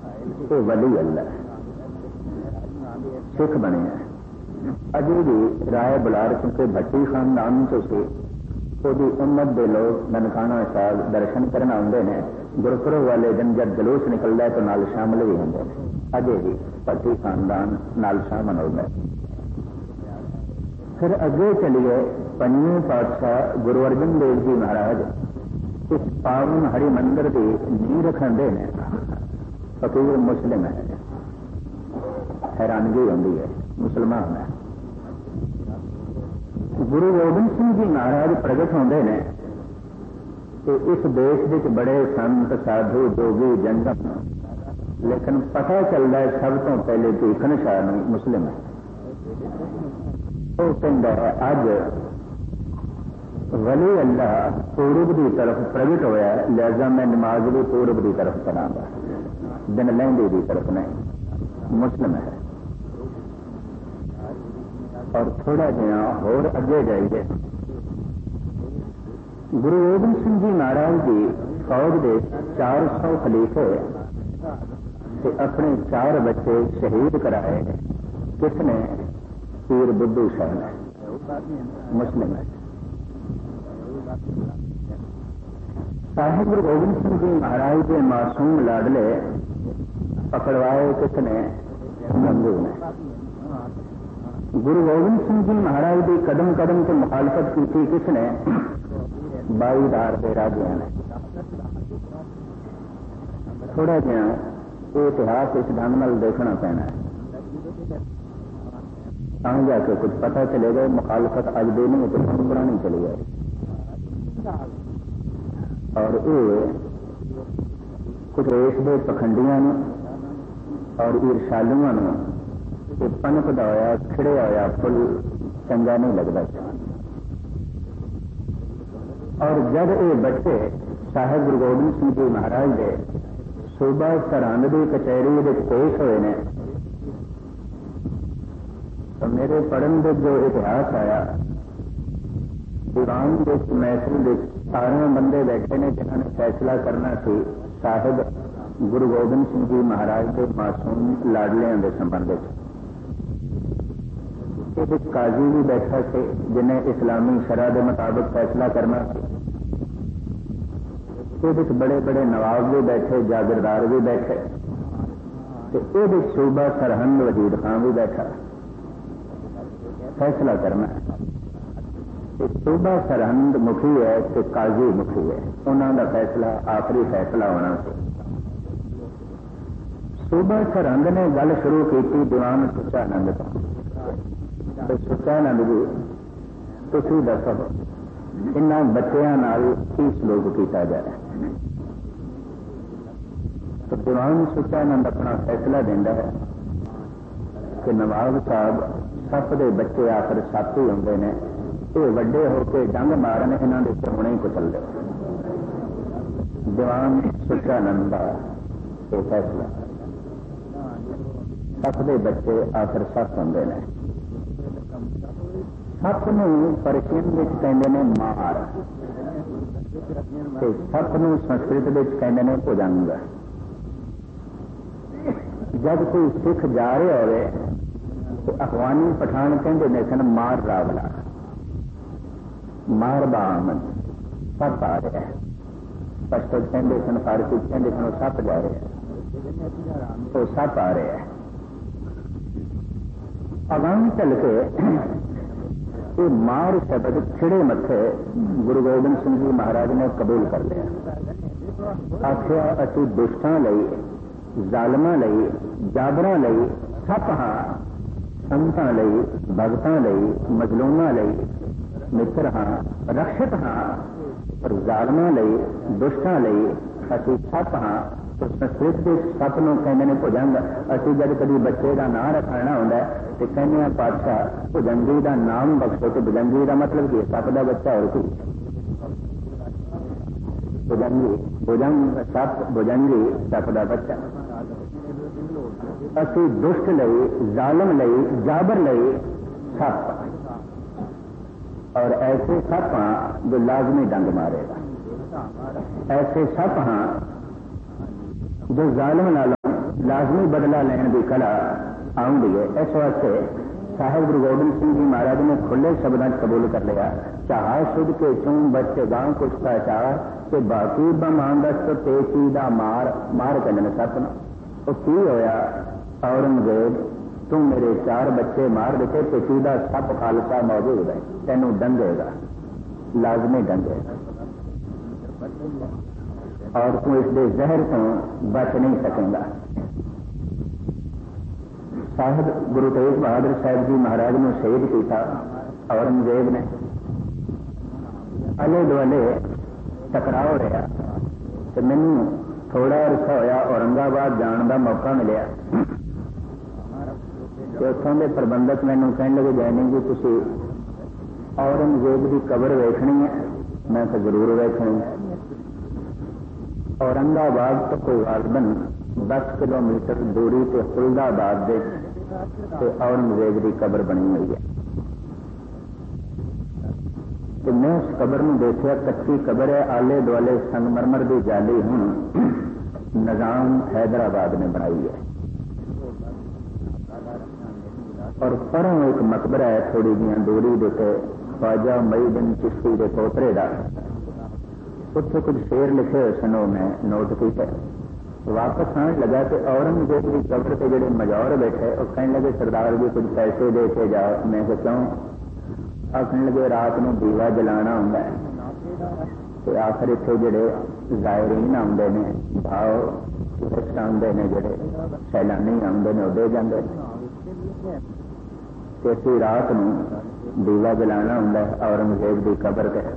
ये वली अल्लाह सिख बने हैं। अजे भी राय बुलार चुके भट्टी खानदान चो से ओदी उम्मत के लोग ननकाना साहब दर्शन करना आते हैं। गुरपुरब वाले दिन जब जलूस निकलता है तो नाल शामिल भी होंगे। अजे भी भट्टी खानदान नाल शामिल होता है। फिर अगे चलिए पंजवें पातशाह गुरु अर्जन देव जी महाराज इस पावन हरि मंदिर की नींह रखते हैं। फकीर मुस्लिम है, हैरानगी होती है, मुसलमान है। गुरु गोबिंद सिंह जी महाराज प्रगट होते हैं कि इस देश के बड़े संत साधु जोगी जंगम, लेकिन पता चलता है सब तो पहले भीखन शाह मुस्लिम है। वो कहता है अज वली अल्लाह पूरब की तरफ प्रगट होया, लिहाजा मैं नमाज भी पूरब की तरफ करांगा, दिन लहंदे की तरफ नहीं। मुस्लिम है। और थोड़ा जहा होर अगे जाइए, गुरु गोबिंद सिंह जी महाराज जी फौज के 400 खलीफे ते अपने 4 बच्चे शहीद कराए। किसने? पीर बुद्धू शाह ने, मुस्लिम है। साहिब गुरु गोबिंद सिंह जी महाराज के मासूम लाडले पकड़वाए किसने? गंगू ने। गुरु गोबिंद सिंह जी महाराज की कदम कदम से मुखालफत की थी किसने? 22 के राजिया ने। थोड़ा जहा ये इतिहास इस ढंग नाल देखना पैना है, तां जाके कुछ पता चलेगा। मुखालफत अज दे नहीं तो पुरानी चली गई। और ये कुछ देश के पखंडियों और ईर्षालुओं ये पनपदा होया खिड़िया होया फुल चंगा नहीं लगता। और जब ये बच्चे साहिब गुरु गोबिंद सिंह जी महाराज के सूबा सरहंद की कचहरी पेश हुए ने, तो मेरे पढ़न के जो इतिहास आया, दीवान के महफिल के 12 बंदे बैठे ने जिन्होंने फैसला करना सी साहिब गुरु गोबिंद सिंह जी महाराज के मासूम लाडलियां के संबंध में। काजी भी बैठा से जिन्हें इस्लामी शरह के मुताबिक फैसला करना सी। बड़े बड़े नवाब भी बैठे, जागीरदार भी बैठे, तो सूबा सरहंद वजीर खान भी बैठा फैसला करना। सूबा सरहंद मुखी है तो काजी मुखी है, उन्होंने फैसला आखिरी फैसला होना सी। सूबा सरहंद ने गल शुरू की दीवान सुचानंद तो सुचानंद जी तुम दसो इन्होंने बच्चों नाल की सलूक किया जाए। तो दीवान सुचानंद अपना फैसला देता है कि नवाब साहब सप के बच्चे आखिर सप ही होंगे ने, ये वड्डे होकर डंग मारन, इन्होंने होने ही कुचल दे। दीवान सुचानंद का यह फैसला, सप के बच्चे आखिर सप होंगे ने। सप नूं परशियन विच कहंदे ने मार, ते सप नूं संस्कृत विच कहंदे ने भुजंग। जब कोई सिख जा रहे होवे तो अफगानी पठान कहंदे ने सन मार रावला, मार बामन, सप आ रहा है। पश्तो कहंदे सन, फारसी कहंदे सन सप जा रहे हैं, तो सप आ रहे हैं। अगां चल के ये मार शब्द खिड़े मथे गुरु गोबिंद सिंह जी महाराज ने कबूल कर लिया। आखिया असी दुष्टां लई, जालमां लई, जाबरां लई सप हां, संतां लई, भगतां लई, मजलूमां लई मित्र हां, रक्षक हां, पर जालमां लई, दुष्टां लई असी सप हां। तो संस्कृत के सप नूं कहंदे ने भुजंग। असी जब कभी बच्चे का नाम रखाना होंदा तो कहने हैं पातशाह भुजंगी का नाम बख्शो। तो भुजंगी का मतलब की सप का बच्चा और कोई भुजंगी, भुजंग सप, भुजंगी सप का बच्चा। असी दुष्ट लई, जालम लई, जाबर लई सप, और ऐसे सप हां जो लाजमी डंग मारेगा। ऐसे सप हां जो जालिम नालों लाजमी बदला लैन की कला आउंदी है। इस वास्ते साहिब गुरु गोबिंद सिंह जी महाराज ने खुले शब्दों कबूल कर लिया, चाह शुद्ध के चूम बच्चे गांव कुछ चार के बाकी बमांदस पेची दा मार मार कलन सपना। तो की होया औरंगजेब, तू मेरे 4 बच्चे मार दिते, पेची दा सप खालसा मौजूद है, तेनू डंगेगा, लाजमी डंगेगा, और तू इसके जहर तो बच नहीं सकेगा। साहिब गुरु तेग बहादुर साहब जी महाराज ने शहीद किया औरंगजेब ने। आले दुआले टकराव रहा तो मैनू थोड़ा अरसा होया औरंगाबाद जाने का मौका मिले। उतों के प्रबंधक मैनू कह लगे जैनी जी तुसी औरंगजेब की कबर वेखनी है। मैं तो जरूर वेखनी। औरंगाबाद तो कोई गालबन 10 किलोमीटर दूरी से फुलदाबाद के औरंगजेब की कबर बनी हुई है। तो मैं उस कबर में देखा, कच्ची कबर है, आले दुआले संगमरमर की जाली हूं निजाम हैदराबाद ने बनाई है। और परों एक मकबरा है थोड़ी जी दूरी देते ख्वाजा मुईनुद्दीन चिश्ती के पोतरे का। उत्थे कुछ शेर लिखे हुए सन, मैं नोट किया। वापस आने लगा तो औरंगजेब की कबर से जोड़े मजौर बैठे और कहने लगे सरदार जी कुछ पैसे दे के जाओ। मैं क्यों? आखने लगे रात में दीवा जलाना होंगे। तो आखिर इतने जोड़े जायरीन आते हैं, भाव टूरिस्ट आते हैं, जोड़े सैलानी आते हैं, दे जाते तो असी रात में दीवा जलाना होंगे औरंगजेब की कबर से।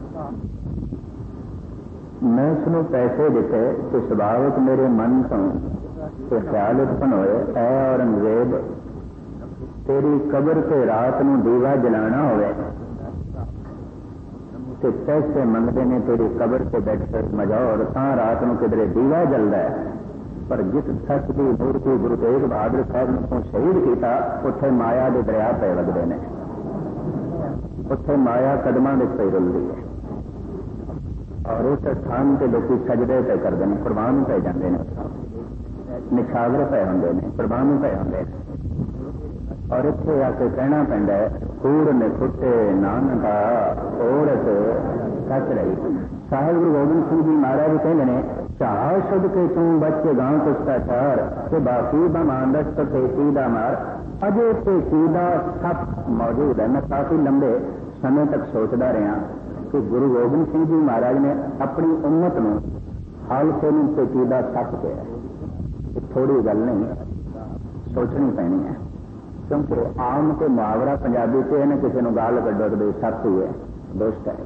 मैं उसनों पैसे दिते तो स्वाभाविक मेरे मन तो ख्याल उत्पन्न होए, ऐ औरंगजेब तेरी कबर से रात में दीवा जलाना होवे तो पैसे मंगते ने तेरी कबर से बैठ कर मजौर ता रात में किधरे दीवा जलता है। पर जिस सच की मूर्ति गुरु तेग बहादुर साहब ने शहीद किया उत्थे माया के दरिया पे लगते हैं, उत्थे माया कदमां विच पई रुलदी है। और उस स्थान से लोग सजदे पे करते हैं, कुर्बान पे जाते हैं, निछावर पे होंगे ने, कुर्बान पे होंगे। और इतने आके कहना पैंदा है कूड़ ने खुटे नानका औरत कच रही। साहिब गुरु गोबिंद सिंह जी महाराज कहते हैं चाह शुद्ध के तू बच्चे गांव कुश्ताचार के बाकी बमांदस तो पेची दा मार। अजे पेची दा सप मौजूद है। मैं काफी लंबे समय तक सोचता रहा कि गुरु गोबिंद सिंह जी महाराज ने अपनी उम्मत में हालसे में पेची दा सप किया। थोड़ी गल नहीं, सोचनी पैनी है, क्योंकि आम को मुहावरा पंजाबी से है किसी ने गाल कड्डो तो सप ही है, दोस्त है।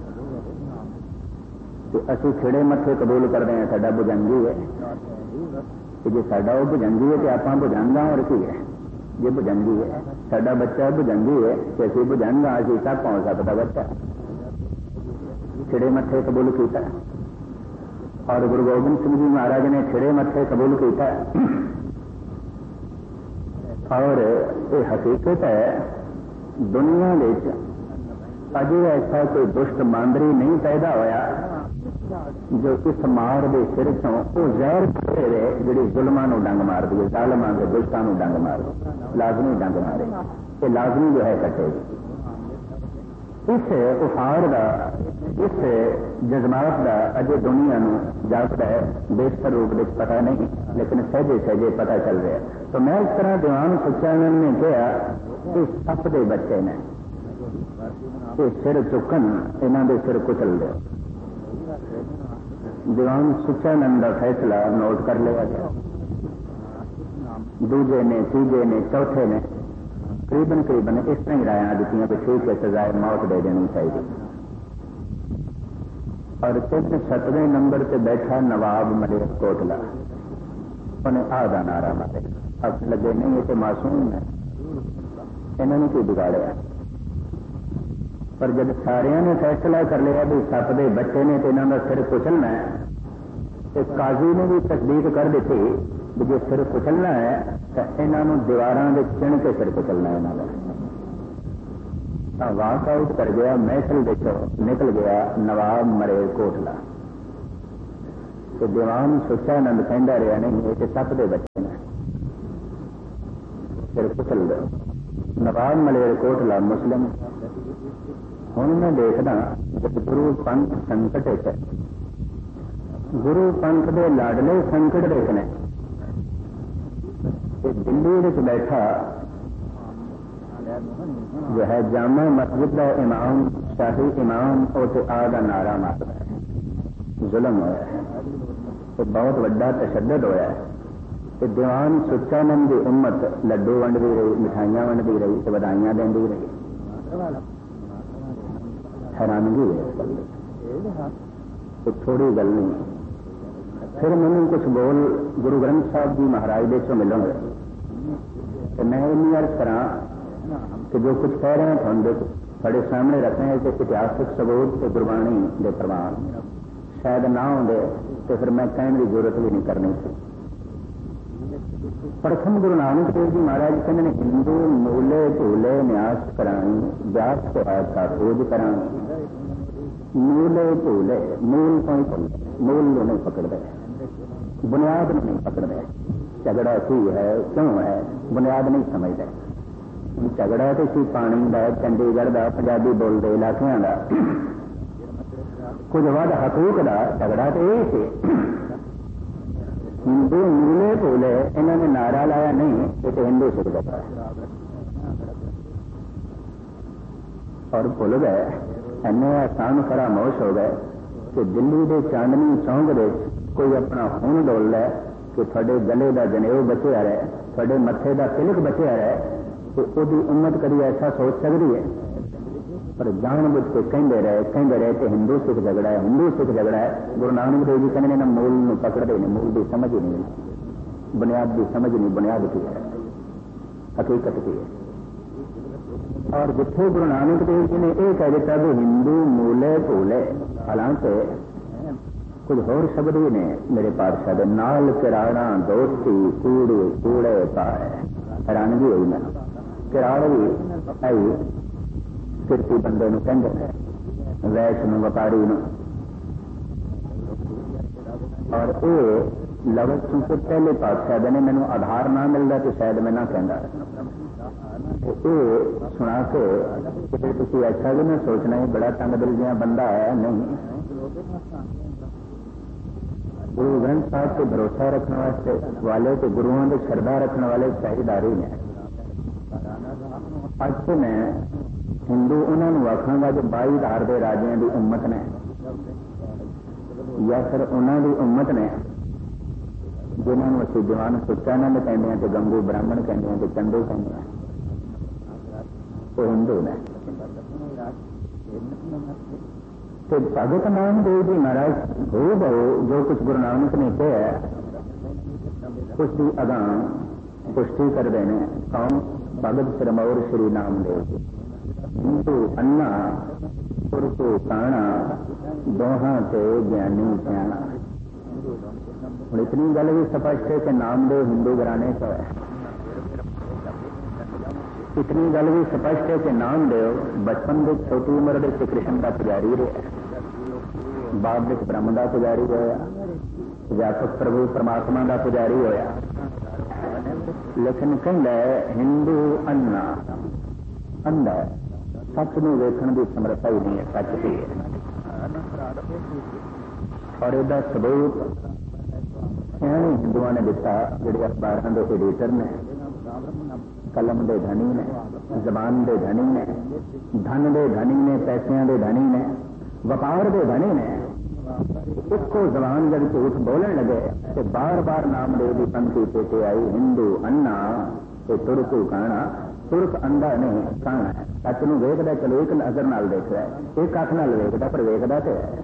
तो असं खिड़े मथे कबूल करते हैं साडा भुजंगी है कि जो साडा वो भुजंगी है तो आप भुजंगा और की है। जे भुजंगी है साडा बच्चा भुजंगी है तो असं भुजंगा अभी तक पहुंच सकता बच्चा। खिड़े मथे कबूल किया और गुरु गोबिंद सिंह जी महाराज ने खिड़े मथे कबूल किया। और ये हकीकत है दुनिया में अजे ऐसा कोई दुष्ट मांदरी नहीं पैदा होया जो इस मार के सिर चों वो जहर फेरे जी जुलमां नूं डंग मार दी, जालमां के दुष्टां नूं डंग मार लाजमी डंग मारे, ये लाजमी जो है कटेगी। इस उफार का इस जज्बात का अजे दुनिया नूं जापदा है बेहतर रूप में पता नहीं, लेकिन सहजे सहजे पता चल रहा है। तो मैं इस तरह दीवान सच्चानंद ने कहा कि सप के बच्चे ने ये सिर चुकन इन्हों के सिर कुचल दो। दीवान सच्चानंद का फैसला नोट कर लिया गया। दूजे ने, तीजे ने, चौथे ने करीबन करीबन इस तरह ही राय दी कि ठीक है सजाए मौत दे देनी चाहिए। और 7वें नंबर से बैठा नवाब मलेरकोटला, उन्हें आधा नारा मारे। अब लगे नहीं ये तो मासूम है, इन्होंने की बिगाड़िया। पर जब सारिया ने फैसला कर लिया भी सप के बच्चे ने तो इन्हों का सिर कुचलना है, तो काजी ने भी तस्दीक कर दी कि जो सिर कुचलना है तो इन्हों दीवारों के चिण के सिर कुचलना है। इन्हों का वॉकआउट कर गया, महफिल देखो निकल गया नवाब मलेरकोटला। तो दीवान सच्चानंद कहता रहा नहीं ये तो सप के बच्चे ने। फिर कुचल नवाब मलेरकोटला मुस्लिम। हुण मैं देखदा जब गुरु पंथ संकट है, गुरु पंथ के लाडले संकट देखने दिल्ली में बैठा जो है जामा मस्जिद का इमाम, शाही इमाम उसे आदा नारा मारता है। जुल्म होया है, तो बहुत बड़ा तशद्दद होया है। तो दीवान सुच्चानंद की उम्मत लड्डू वंडती रही, मिठाइयां वंडती रही, तो बधाइयां देंदी रही। हैरानगी है, तो थोड़ी गल नहीं। फिर मैंने कुछ बोल गुरु ग्रंथ साहब जी महाराज दे चो मिलोगे, तो मैं इन्नी अर्ज करा कि जो कुछ कह रहे हैं थोड़े सामने रख रहे हैं कि इतिहासिक सबूत तो गुरबाणी के प्रमाण शायद ना होंगे, तो फिर मैं कहने की जरूरत भी नहीं करनी थी। प्रथम गुरु नानक देव जी महाराज कहते हैं, हिंदू मूले भूले न्यास कराई, व्यास को आशा खोज कराई। मूले भूले, मूल को ही भूले, मूल को नहीं पकड़ते, बुनियाद नहीं पकड़ते। झगड़ा की है, क्यों है, बुनियाद नहीं समझते। झगड़ा तो सी पानी का, चंडीगढ़ का, पंजाबी बोलते इलाकों का, कुछ वध हकूक का झगड़ा तो यही से। हिंदू मूले भूले इन्होंने नारा लाया नहीं, ये तो हिंदू सिख जाता है और भुल गए। इन्ने आसान फरामोश हो गए कि दिल्ली के चांदनी चौंक दे कोई अपना खून डोल है कि थोड़े गले का जनेऊ बचिया रहे, थोड़े मत्थे का तिलक बचिया रहे, तो वही उम्मत कभी ऐसा सोच सकती है। पर जानबूझ के कहते रहे कि हिंदू सिख झगड़ा है, हिंदू सिख झगड़ा है। गुरु नानक देव जी कहते हैं मूल में पकड़ते नहीं, मूल की समझ ही नहीं, बुनियाद की समझ नहीं, बुनियाद की है, हकीकत की है। और जिथे गुरु नानक देव जी ने यह कह दिता कि हिंदू मूले भूले, हालांकि कुछ होर शब्द भी ने मेरे पातशाह दे, नाल किराड़ा दोस्ती कूड़े कूड़े पाए। हैरानगी हुई मैं, किराड़ भी आई किरती बंदे नूं कहंदे ने, वैश नूं, व्यापारी नूं। और ये लफ्ज चूंकि पहले पातशाह ने मैनू आधार ना मिलता तो शायद मैं ना कहता। ये सुना के तुम ऐसा भी ना सोचना ही बड़ा तंग दिल जिहा बंदा है, नहीं। गुरु ग्रंथ साहब से भरोसा रखने वास्ते वाले तो गुरुओं के श्रद्धा रखने वाले साझेदारी ने। अज तो मैं हिंदू उन्होंने आखांगा जो 22 धार के राजियां की उम्मत ने, या फिर उन्होंने उम्मत ने जिन्होंने असं दीवान सुच्चानंद कहते हैं, तो गंगू ब्राह्मण कहते हैं, तो चंदू कहते हैं, वो हिंदू ने। तो भगत नामदेव जी महाराज हो जो कुछ गुरु नानक ने कहा उसकी अगां पुष्टि कर देने कौन? भगत सिरमौर श्री नामदेव जी। हिंदू अन्ना पुरखू काना दोहां से ज्ञानी सियाणा। और इतनी गल भी स्पष्ट है कि नामदेव हिंदू घराने का है। इतनी गल भी स्पष्ट है कि नामदेव बचपन के छोटी उम्र के श्री कृष्ण का पुजारी रहा, बाद में ब्रह्म का पुजारी होया, व्यापक प्रभु परमात्मा का पुजारी होया। लेकिन कहता है हिंदू अन्ना, अंधा सच में वेखण की समर्था ही नहीं है, सच की है। और इसका सबूत हिंदुओं ने दिता, जिहड़े अखबारों के एडिटर ने, कलम के धनी ने, जबान के धनी ने, धन के धनी ने, पैसों के धनी ने, व्यापार के धनी ने। इसको जबान जब झूठ बोलने लगे तो बार बार नामदेव की पंक्ति पेटे आई, हिंदू अन्ना ते तुरकू काना। तुरक अंधा नहीं, काना है। सच नूं वेखदा, चलो एक नजर नाल देख रहा है, एक अख नाल वेखदा, पर वेखदा तो है,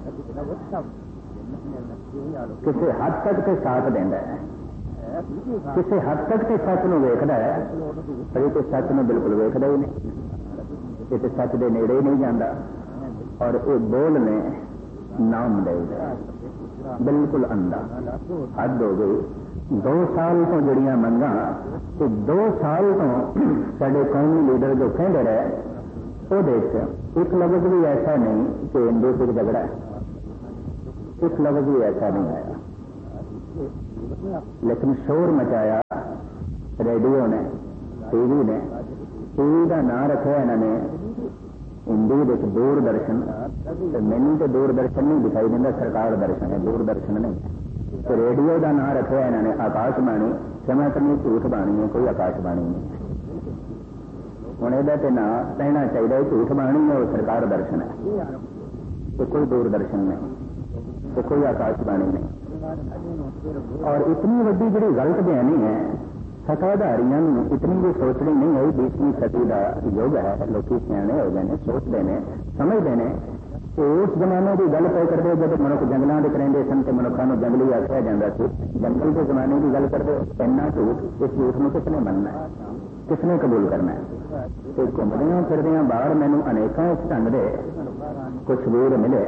किसी हद तक तो साथ देंदा है, किसी हद तक तो सच नूं वेखदा है, पर ये तो सच नूं बिल्कुल वेखदा ही नहीं, ये तो सच के नेड़े ही नहीं जाता। और ये बोल ने नामदेव बिल्कुल अंधा, हद हो गई। 2 साल तो जड़ियां मंगा, तो 2 साल तो साडे कौमी लीडर जो कहते रहे, वो एक लफ्ज भी ऐसा नहीं कि हिंदू सिख झगड़ा है, एक लफ्ज भी ऐसा नहीं आया। लेकिन शोर मचाया रेडियो ने, टीवी ने, टीवी का नाम रखा इन्होंने हिंदी में दूरदर्शन। मैनू तो दूरदर्शन नहीं दिखाई देता, सरकार दर्शन है, दूरदर्शन नहीं। तो रेडियो का नाम रखा इन्होंने आकाशवाणी। क्षमा करनी झूठ बाणी है, कोई आकाशवाणी नहीं। हुण इहदा ते नाम कहना चाहिए झूठ बाणी है, वो सरकार दर्शन है। तो कोई दूरदर्शन नहीं, तो कोई आकाशवाणी नहीं। और इतनी वड्डी जिहड़ी गलत बयानी है सत्ताधारियों इतनी भी सोचनी नहीं आई। 20वीं सदी का युग है, लोग सियाणे हो गए, सोचते हैं, समझते हैं। तो उस जमाने की गल पे करते जब मनुख जंगलों के रहते सन तो मनुखों को जंगली आख्या जाता है। जंगल के जमाने की गल करते इन्ना झूठ, इस झूठ में किसने मनना है, किसने कबूल करना है। तो घूमदिया फिरदिया बाहर मैनू अनेकों इस ढंग के कुछ वीर मिले,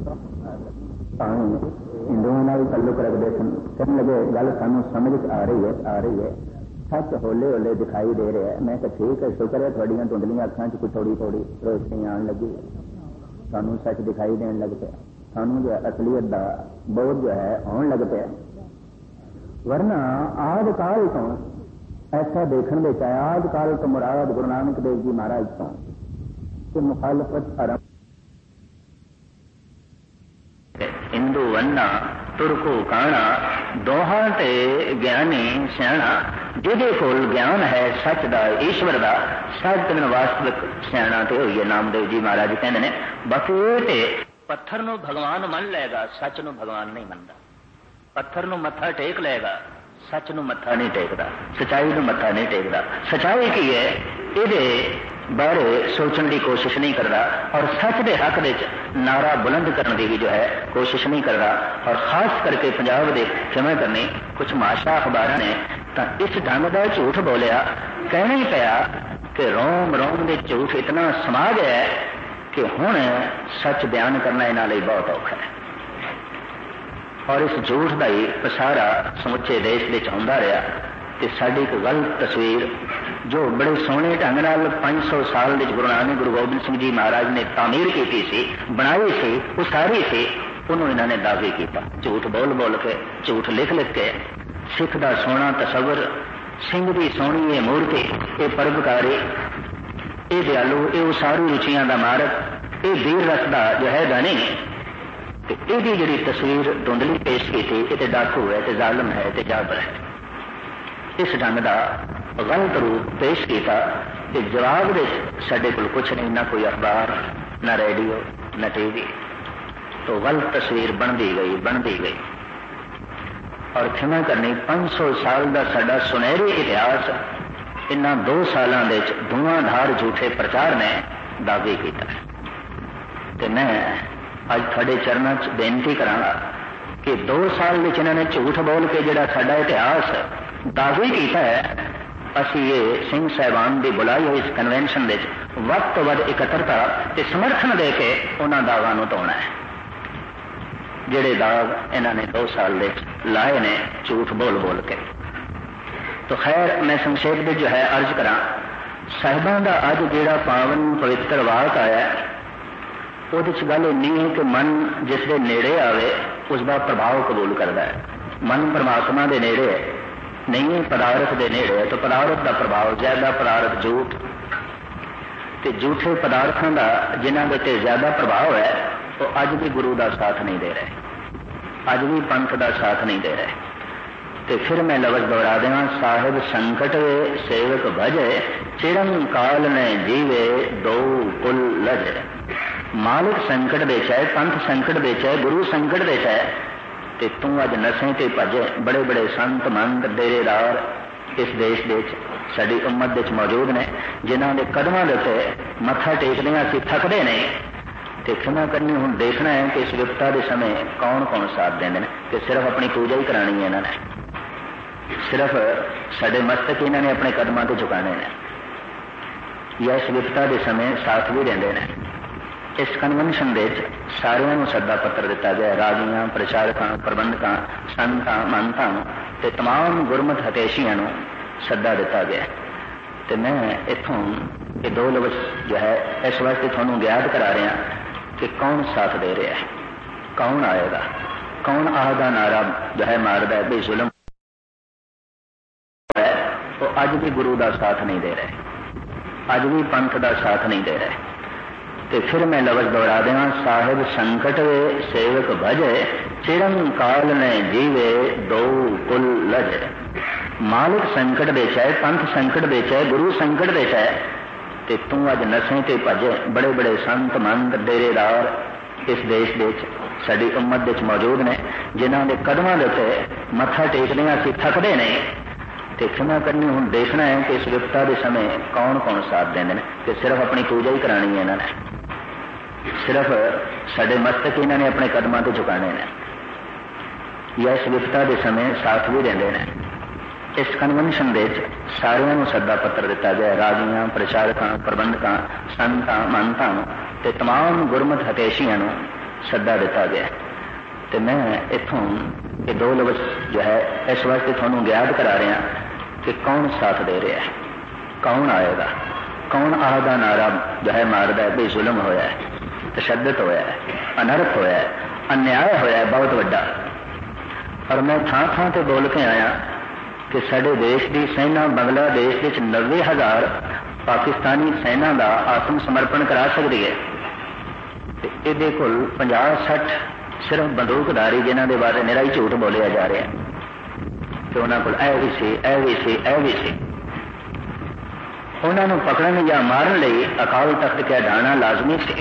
हिंदुओं भी तल्लुक रखते सन। कहने लगे गल सानू समझ आ रही है, सच होले होले दिखाई दे रहा है। मैं कहा ठीक है, शुक्र है थोड़ियां धुंधलियां अखां च थोड़ी थोड़ी रोशनी आने लगी, सानू सच दिखाई देने लग पाया, सानू जो असलियत का बोध जो है आने लग पाया। वरना आदि काल तो ऐसा देखने में आया, आदि काल तो मुराद गुरु नानक देव जी महाराज तो कि मुखालफत आरंभ हिंदू वन्ना तुरकू काणा दोहां ते ज्ञानी सियाणा। जिहदे कोल ज्ञान है सच दा ईश्वर दा, सच में वास्तविक सियाणा ते होइए। नामदेव जी महाराज कहते हैं बाकी ते पत्थर नूं भगवान मन लेगा, सच नूं भगवान नहीं मनदा। पत्थर नूं मत्था टेक लेगा, सच नूं मत्था नहीं टेकदा, सच्चाई नूं मत्था नहीं टेकदा। सच्चाई की है इहदे बारे सोचने की कोशिश नहीं करता, और सच के हक में नारा बुलंद करने की भी जो है कोशिश नहीं करता। और खास करके पंजाब के क्षमा करनी कुछ माशा अखबार ने तो इस ढंग का झूठ बोलिया, कहना ही पाया कि रोम रोम के झूठ इतना समा गया है कि हुण सच बयान करना इन्हां लई बहुत औखा है। और इस झूठ का ही पसारा समुचे देश में आउंदा रहा। तो साड़ी एक गलत तस्वीर जो बड़े सोहने ढंग नाल 500 साल के गुरु नानक गुरु गोबिंद सिंह जी महाराज ने तामीर की सी, बनाई सी, उसारी सी, उन्होंने इन्होंने दावे किया झूठ बोल बोल के, झूठ लिख लिख के। सिख का सोहना तस्वर, सिंह की सोहनी ये मूर्ति, ये परोपकारी, ये दयालु, ये उसारू रुचियां का मारक, ये वीर रस का जो है धनी, यही जी तस्वीर धुंधली पेश की थी। ये डाकू है, तो जालम है, तो जाबर है। इस ढंग का गलत रूप पेश किया कि जवाब दे साडे कोल कुछ नहीं, ना कोई अखबार, ना रेडियो, ना टीवी। तो गलत तस्वीर बनती गई। और क्षमा करनी 500 साल का साडा सुनहरी इतिहास इन्हां 2 सालों के धुआंधार झूठे प्रचार ने दावे किया। तो मैं अज थोड़े चरणों च बेनती करांगा कि 2 साल में इन्होंने झूठ बोल के जिहड़ा साडा इतिहास दावे किया है, असी ये सिंह साहिबान की बुलाई हुई इस कन्वेंशन वध तो वध इकट्ठता ते समर्थन दे के उन्होंने दावां नूं धोना है, जिहड़े दाग इन्होंने 2 साल लाए ने झूठ बोल बोल के। तो खैर मैं संक्षेप में जो है अर्ज करा, साहिबान का अज जिहड़ा पावन पवित्र वाक आया उहदे च गल इन्नी है कि मन जिसके नेड़े आवे उसका प्रभाव कबूल करता है। मन परमात्मा के नेड़े नहीं है, पदार्थ के नेड़े है, तो पदार्थ का प्रभाव ज्यादा। पदार्थ झूठ ते झूठे पदार्थों का जिन्हों के उत्ते ज्यादा प्रभाव है वो अज भी गुरु का साथ नहीं दे रहे, अज भी पंथ का साथ नहीं दे रहे। तो फिर मैं लफ्ज दोहरा देवां, साहिब संकट वे सेवक भजे, चिरम काल ने जीवे दो कुल लजे। मालिक संकट बेचा है, पंथ संकट बेचा है, गुरु संकट बेचा है, तो तू अज नशे ते भजे। बड़े बड़े संत मंत डेरेदार इस देश के साडी उम्मत के मौजूद ने, जिन्हों के कदमों के उत्ते मत्था टेकदे असीं थकदे नहीं। तो क्षमा करनी हुण देखना है कि इस विपता के समय कौन कौन साथ देंदे ने, कि सिर्फ अपनी पूजा ही करानी है इन्होंने, सिर्फ साडे मस्तक इन्होंने अपने कदमों से झुकाने ने, या इस विपता के समय साथ भी देंदे ने। इस कन्वेंशन के सारियां सद्दा पत्र दिता गया, राजियां, प्रचारकों, प्रबंधकों, संतां, महंतां ते तमाम गुरमत हतेशियां सद्दा दिता गया। तो मैं इत्थों ये 2 लफ्ज जो है इस वास्ते तुहानूं ज्ञात करा रहा कि कौन साथ दे रहा है, कौन आएगा, कौन आहदा नारा जो है मारदा है भी जुल्म है वो अज भी गुरु का साथ नहीं दे रहे, अज भी पंथ का साथ नहीं दे रहे। तो फिर मैं लफ्ज दोहरा देवां, साहिब संकट वे सेवक भजे, चिरंकाल ने जीवे दो कुल लजे। मालिक संकट बेचा है, पंथ संकट बेचा है, गुरु संकट बेचा है, ते तू अज नशे ते भजे। बड़े बड़े संत मंत डेरेदार इस देश के साडी उम्मत विच मौजूद ने, जिन्हां दे कदमां दे उत्ते मत्था टेकदे असीं थकदे नहीं। ते क्षमा करनी, हुण देखना है कि इस विपता के समय कौन कौन साथ देंदे ने। कि सिर्फ अपनी पूजा ही करानी है इन्होंने, सिर्फ साडे मस्तक इन्होंने अपने कदमां ते झुकाने ने, या इस विपता के समय साथ भी देंदे ने। इस कन्वेंशन दे सारिਆਂ ਨੂੰ सद्दा पत्र दिता गया, राजियां, प्रचारकां, प्रबंधकां, संतां, महंतां ते तमाम गुरमत हतेशियां ਨੂੰ सद्दा दिता गया। तो मैं इत्थों ये दो लफ्ज जो है इस वास्ते थोनों ज्ञात करा रहा कि कौन साथ दे रहा है, कौन आएगा, कौन आहदा नारा जो है मारदा है भी जुल्म होया है, तशद्दद होया है, अनर्थ होया है, अन्याय होया है बहुत वड्डा। और मैं थां थां ते बोल के आया कि साडे देश की सेना बांग्लादेश विच 90,000 पाकिस्तानी सेना का आत्म समर्पण करा सकती है। ये कोल 50-60 सिर्फ बंदूकधारी जिन्हों के बारे निरा ही झूठ बोलिया जा रहा है कि उन्होंने को भी सी, ए भी सी, ए भी सी। उन्होंने पकड़न या मारन लई अकाल तख्त के ढाना लाजमी से,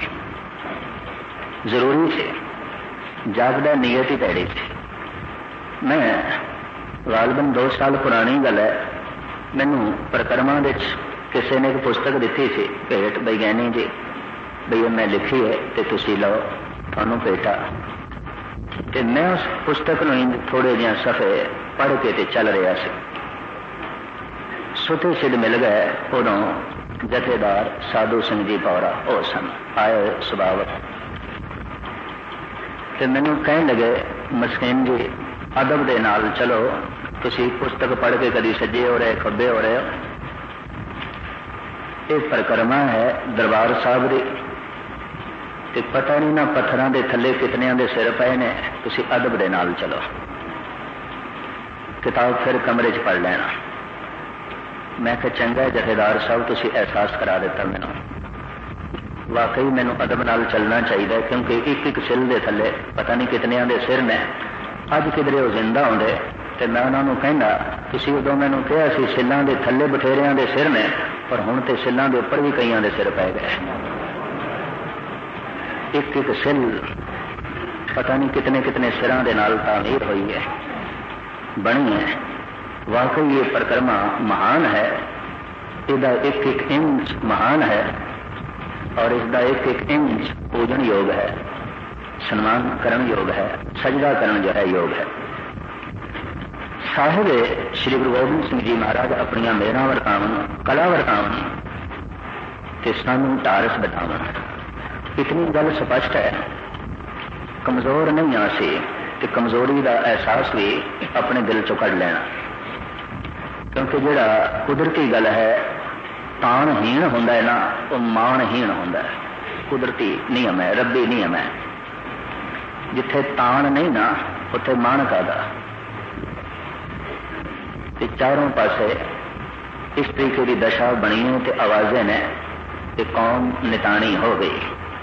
जरूरी से, जागदा नीयत ही पैड़ी थी। मैं गालबन 2 साल पुरानी गल है, मैनू परिक्रमा किसी ने एक पुस्तक दी सी भेट, विज्ञानी जी भई मैं लिखी है तो तुसी लो, थानू भेटा। ते मैं उस पुस्तक नूं थोड़े जिहा सफ़े पढ़ के ते चल रहा सी, सुते सिद्ध मिल गए। उदों जथेदार साधु सिंह जी पौरा वो सन, आए सुभावक, ते मैनू कहन लगे मस्कीन जी अदब दे नाल चलो, तुसी पुस्तक पढ़ के कदी सज्जे हो रहे खब्बे हो रहे हो, ये परिक्रमा है दरबार साहब की, ते पता नहीं ना पत्थरों के थले कितनियां दे सिर पए ने, तुसी अदब दे नाल चलो। किताब फिर कमरे च पढ़ लेना। मैं कहा चंगा जथेदार साहब तुसी एहसास करा दिता मैनू, वाकई मैनू अदब नाल चलना चाहिए, क्योंकि एक एक सिल दे थले पता नहीं कितनियां दे सिर ने। अज किधरे वो जिंदा होंदे ते मैं उन्होंने कहना तुसी उदों मैनू कहा सी सिलों के थले बथेरियां दे सिर ने, पर हुण ते सिलों के उपर भी कईयां दे सिर पै गए। एक एक सिल पता नहीं कितने कितने सिरां दे नाल तामीर हुई है, बनी है। वाकई ये परिक्रमा महान है, इसका एक एक इंच महान है, और इसका एक एक इंच पूजन योग है, सम्मान करण योग है, सजदा करण जो है योग है। साहिब श्री गुरु गोबिंद सिंह जी महाराज अपनी मेहरां वरतावन, कला वरतावन ते सानू टारस बतावन। इतनी गल स्पष्ट है, कमजोर नहीं आसी ते कमजोरी का एहसास भी अपने दिल चो कढ़ लेना, क्योंकि जिहड़ा कुदरती गल है ताणहीन हुंदा है ना, वो माणहीन हुंदा है। कुदरती नियम है, रब्बी नियम है। जिथे ताण नहीं ना उत्थे मान कादा। चारों पासे इस तरीके की दशा बनी है ते आवाजें ने कि कौम निताणी हो गई।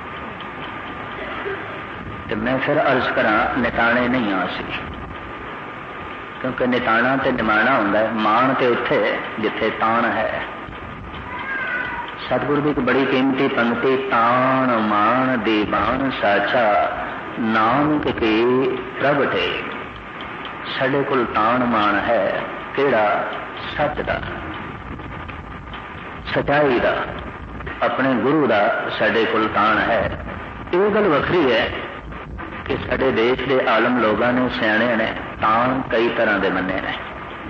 तो मैं फिर अर्ज करा निताणे नहीं आ सी, क्योंकि निताणा ते निमाणा हुंदा है, मान ते उत्थे जिथे ताण है। सतगुरु की एक बड़ी कीमती पंक्ति, ताण मान दीवान साचा नानक के प्रगटे। साडे कोल ताण मान है केड़ा? सच दा, सच्चाई दा, अपने गुरु दा साडे कोल ताण है। ये गल वखरी है कि साडे देश के आलम लोगों ने, सियाणे ने ताण कई तरह के मन्ने ने।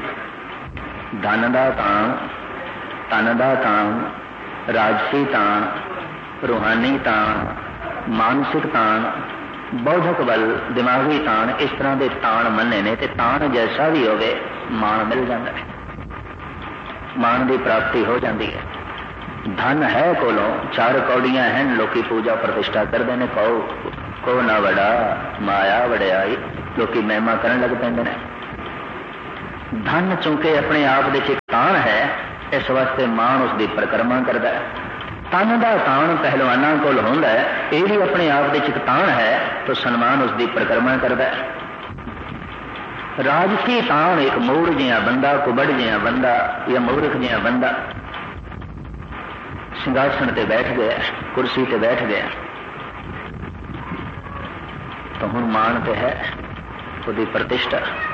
धन दा ताण, तन दा ताण, राजसी ताण, रूहानी ताण, मानसिक ताण, बौद्धक बल, दिमागी ताण, इस तरह के ताण मन्ने ने। ते ताण जैसा भी होवे मान मिल जाता है, मान की प्राप्ति हो जाती है। धन है कोलों, 4 कौड़ियां हैं, लोकी पूजा प्रतिष्ठा करते हैं, को ना वड़ा माया वड़ियाई, लोकी महिमा करन लग पैंदे ने। धन चूंकि अपने आप दे तान है, इस वास्ते मान उसकी परिक्रमा करता है। तन का तान पहलवानों कोल होंदा है, ये भी अपने आप दे तान है, तो सन्मान उसकी परिक्रमा करता है। राजसी तान एक मूड़ जिहा बंदा, कुबड़ जिहा बंदा या मूर्ख जिहा बंदा सिंहासन ते बैठ गया, कुर्सी ते बैठ गया, तो हुण मान ते है, उसकी प्रतिष्ठा,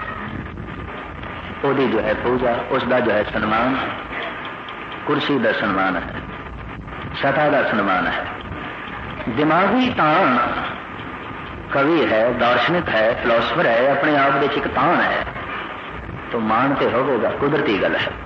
उसकी जो है पूजा, उसका जो है सन्मान, कुर्सी का सन्मान है, सत्ता का सन्मान है। दिमागी तान कवि है, दार्शनिक है, फिलोसफर है, अपने आप में एक तान है, तो मान तो होगा, कुदरती गल है।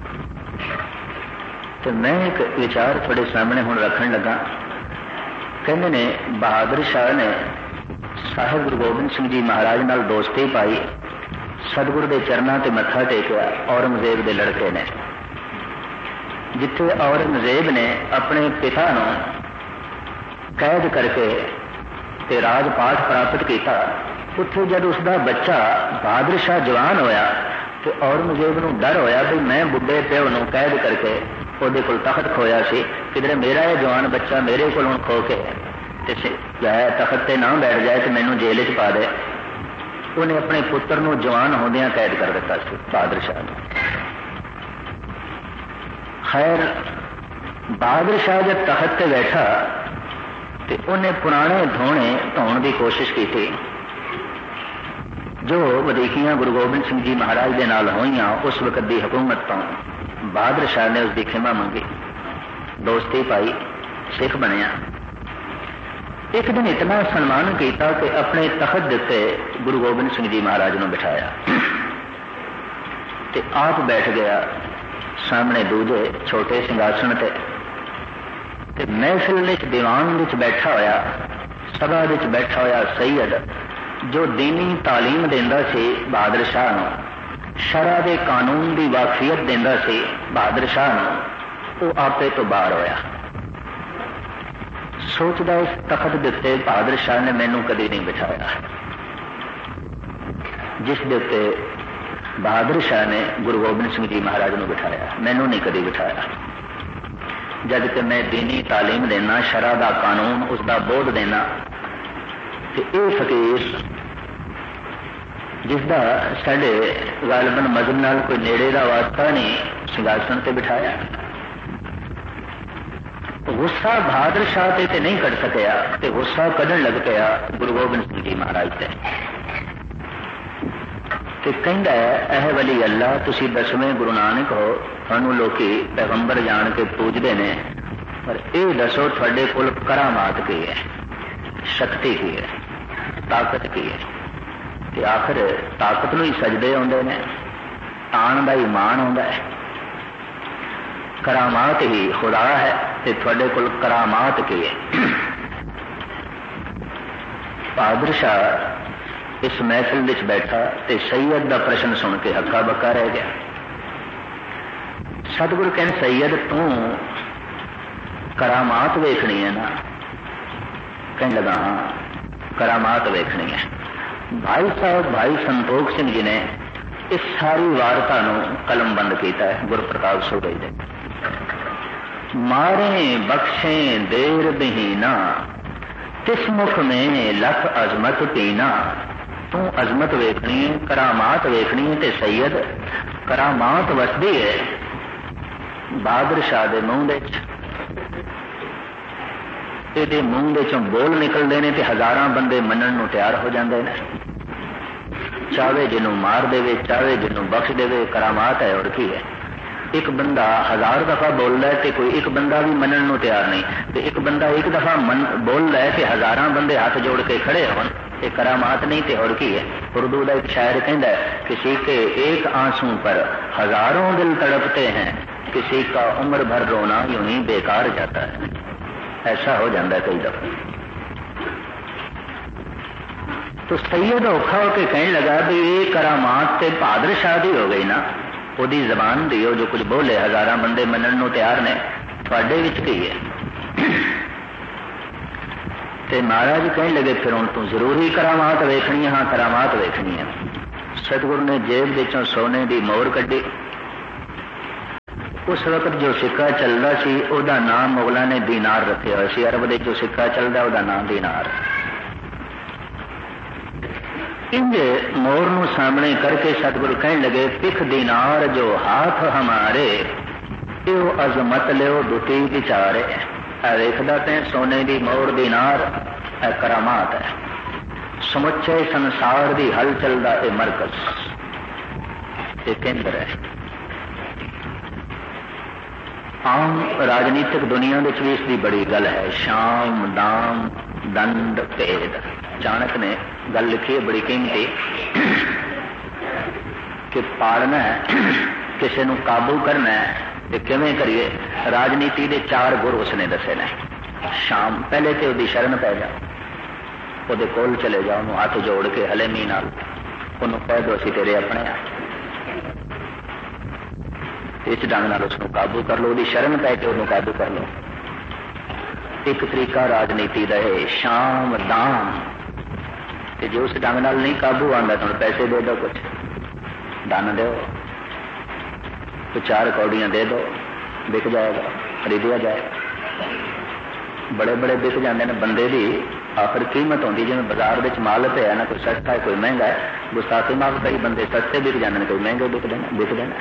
तो मैं एक विचार थोड़े सामने हुण रखन लगा। कहते ने बहादुर शाह ने साहिब गुरु गोबिंद सिंह जी महाराज नाल दोस्ती पाई, सतगुरु के चरणों ते मत्था टेकिया औरंगजेब के लड़के ने। जिथे औरंगजेब ने अपने पिता नूं कैद करके ते राजपाठ प्राप्त किया, उत्थे जब उसका बच्चा बहादुर शाह जवान होया तो औरंगजेब नूं डर होया भी मैं बुढ़े प्यो नूं कैद करके उहदे कोल तखत खोया सी, किधरे मेरा यह जवान बच्चा मेरे कोलों खो के तखत ते ना बैठ जाए तो मैनूं जेल च पा दे। उन्हें अपने पुत्र नूं जवान होंदियां कैद कर दिता सी बहादुर शाह ने। खैर बहादुर शाह जब तखत ते बैठा तो उन्हें पुराने धोने धोने की कोशिश की थी जो वधीकियां गुरु गोबिंद सिंह जी महाराज के नाल होईयां। उस वक्त की हुकूमत तो बहादुर शाह ने उसकी खिमा मंगी, दोस्ती पाई, सिख बनया। एक दिन इतना सन्मान किया कि अपने तखत दिते गुरु गोबिंद सिंह जी महाराज ने बिठाया ते आप बैठ गया सामने दूजे छोटे सिंहासन ते महफिल विच दीवान विच बैठा होया, सभा विच बैठा होया सैयद जो दीनी तालीम देंदा सी बहादुर शाह नूं, शरा दे कानून की वाकफियत देंदा सी बहादुर शाह नूं, वो आपे तो बाहर होया। सोचदा इस तखत दिते बहादुर शाह ने मैनू कभी नहीं बिठाया, जिस दे उत्ते बहादुर शाह ने गुरु गोबिंद सिंह जी महाराज ने बिठाया, मैनू नहीं कभी बिठाया। जब कि मैं दीनी तालीम देना, शरा का कानून उसका बोध देना, तो यह फकीर जिसका साढ़े गालबन मजहब नाल कोई नेड़े का वास्ता नहीं, सिंहासन से बिठाया। गुस्सा बहादुर शाह ते नहीं कढ़ सकिया, तो गुस्सा कढ़न लग पाया गुरु गोबिंद सिंह जी महाराज से। तो कहता है एह वली अल्लाह, तुसी 10वें गुरु नानक हो, थानू लोकी पैगंबर जान के पूजते ने, पर यह दसो थोड़े कोल करामात की है, शक्ति की है, ताकत की है। ते आखिर ताकत नूं ही सजदे आउंदे ने, तान दा ही मान आउंदा है, करामात ही खुदा है, ते थोड़े कोल करामात की है। बहादुर शाह इस महफिल विच बैठा ते सैयद का प्रश्न सुन के हक्का बक्का रह गया। सतगुरु कहने सैयद तू करामात वेखनी है ना? कहने लगा हाँ करामात वेखनी है। भाई साहब भाई संतोख सिंह जी ने इस सारी वार्ता नूं कलमबंद किया है गुरु प्रताप सूबे दे। मारे बख्शे देर बहीना, तिस मुख में लख अजमत पीना। तू अजमत वेखनी है, करामात वेखनी है, ते सैयद करामात वसदी है बहादुर शाह दे मूँह दे ਇਹਦੇ ਮੂੰਹ ਦੇ ਚੋਂ ਬੋਲ ਨਿਕਲਦੇ ਨੇ ਤੇ ਹਜ਼ਾਰਾਂ ਬੰਦੇ ਮੰਨਣ ਨੂੰ ਤਿਆਰ ਹੋ ਜਾਂਦੇ ਨੇ। ਚਾਹੇ ਜਿਹਨੂੰ ਮਾਰ ਦੇਵੇ, ਚਾਹੇ ਜਿਹਨੂੰ ਬਖਸ਼ ਦੇਵੇ, ਕਰਾਮਾਤ ਹੈ। ਹੋਰ ਕੀ ਹੈ? ਇੱਕ ਬੰਦਾ 1000 ਦਫਾ ਬੋਲਦਾ ਹੈ ਤੇ ਕੋਈ ਇੱਕ ਬੰਦਾ ਵੀ ਮੰਨਣ ਨੂੰ ਤਿਆਰ ਨਹੀਂ, ਤੇ ਇੱਕ ਬੰਦਾ ਇੱਕ ਦਫਾ ਬੋਲਦਾ ਹੈ ਤੇ ਹਜ਼ਾਰਾਂ ਬੰਦੇ ਹੱਥ ਜੋੜ ਕੇ ਖੜੇ ਹੋਣ, ਇਹ करामात नहीं थे। और की है? उर्दू का एक शायर कहता है किसी के एक आंसू पर हजारों दिल तड़पते हैं, किसी का उम्र भर रोना यूं ही बेकार जाता है। ऐसा हो जाता है कई दफा। तो सैयद औखा होकर कहने लगा भी ये करामात से बहादुर शाह दी हो गई ना, ओदी जबान दी हो, जो कुछ बोले हजारां बंदे मनण नूं तैयार ने, तुहाडे विच की है? ते महाराज कहने लगे फिर हुण तू जरूर ही करामात वेखनी है? हाँ करामात वेखनी है। सतगुरु ने जेब विचों सोने की मोहर कढ़ी। उस वक्त जो सिक्का चलता सी उहदा नाम मुगलों ने दीनार रखा हुआ सी। अरब दे जो सिक्का चलता उहदा नाम दीनार। इंज मोहर नूं सामने करके सतगुरु कहने लगे, पिख दीनार जो हाथ हमारे, यो अजमत लियो दुटी विचारे। देखदा ते सोने की मोहर दीनार करामात है। समुचे संसार की हलचल का यह मरकज, ये केंद्र है। आम राजनीतिक दुनिया में भी इसकी बड़ी गल है। शाम दाम दंड भेद। चाणक ने गल लिखी है बड़ी कीमती कि पालना है, किसी को काबू करना है तो किवें करिए। राजनीति के 4 गुर उसने दसे ने। शाम पहले तो उसकी शरण पै जाओ, ਉਹਦੇ ਕੋਲ चले जाओ, ਉਹਨੂੰ हथ जोड़ के हलेमी नाल ਉਹਨੂੰ कह दो ਅਸੀਂ तेरे अपने आ। इस ढंग नाल उसਨੂੰ काबू कर लो, ਉਹਦੀ शरण पै के ਉਹਨੂੰ काबू कर लो। एक तरीका राजनीति का है शाम दाम। जो उस ढंग नाल नहीं काबू आंदा तो पैसे दे दो, कुछ धन दो, तो 4 कौड़ियां दे दो, बिक जाएगा, खरीदिया जाएगा। बड़े बड़े बिक जाते हैं बंदे की आखिर कीमत होती। जिवें बाजार में माल पे है ना, कोई सस्ता है कोई महंगा है। गुस्ताखी माफ, कई बंदे सस्ते बिक जाते हैं, कोई महंगे बिक देना।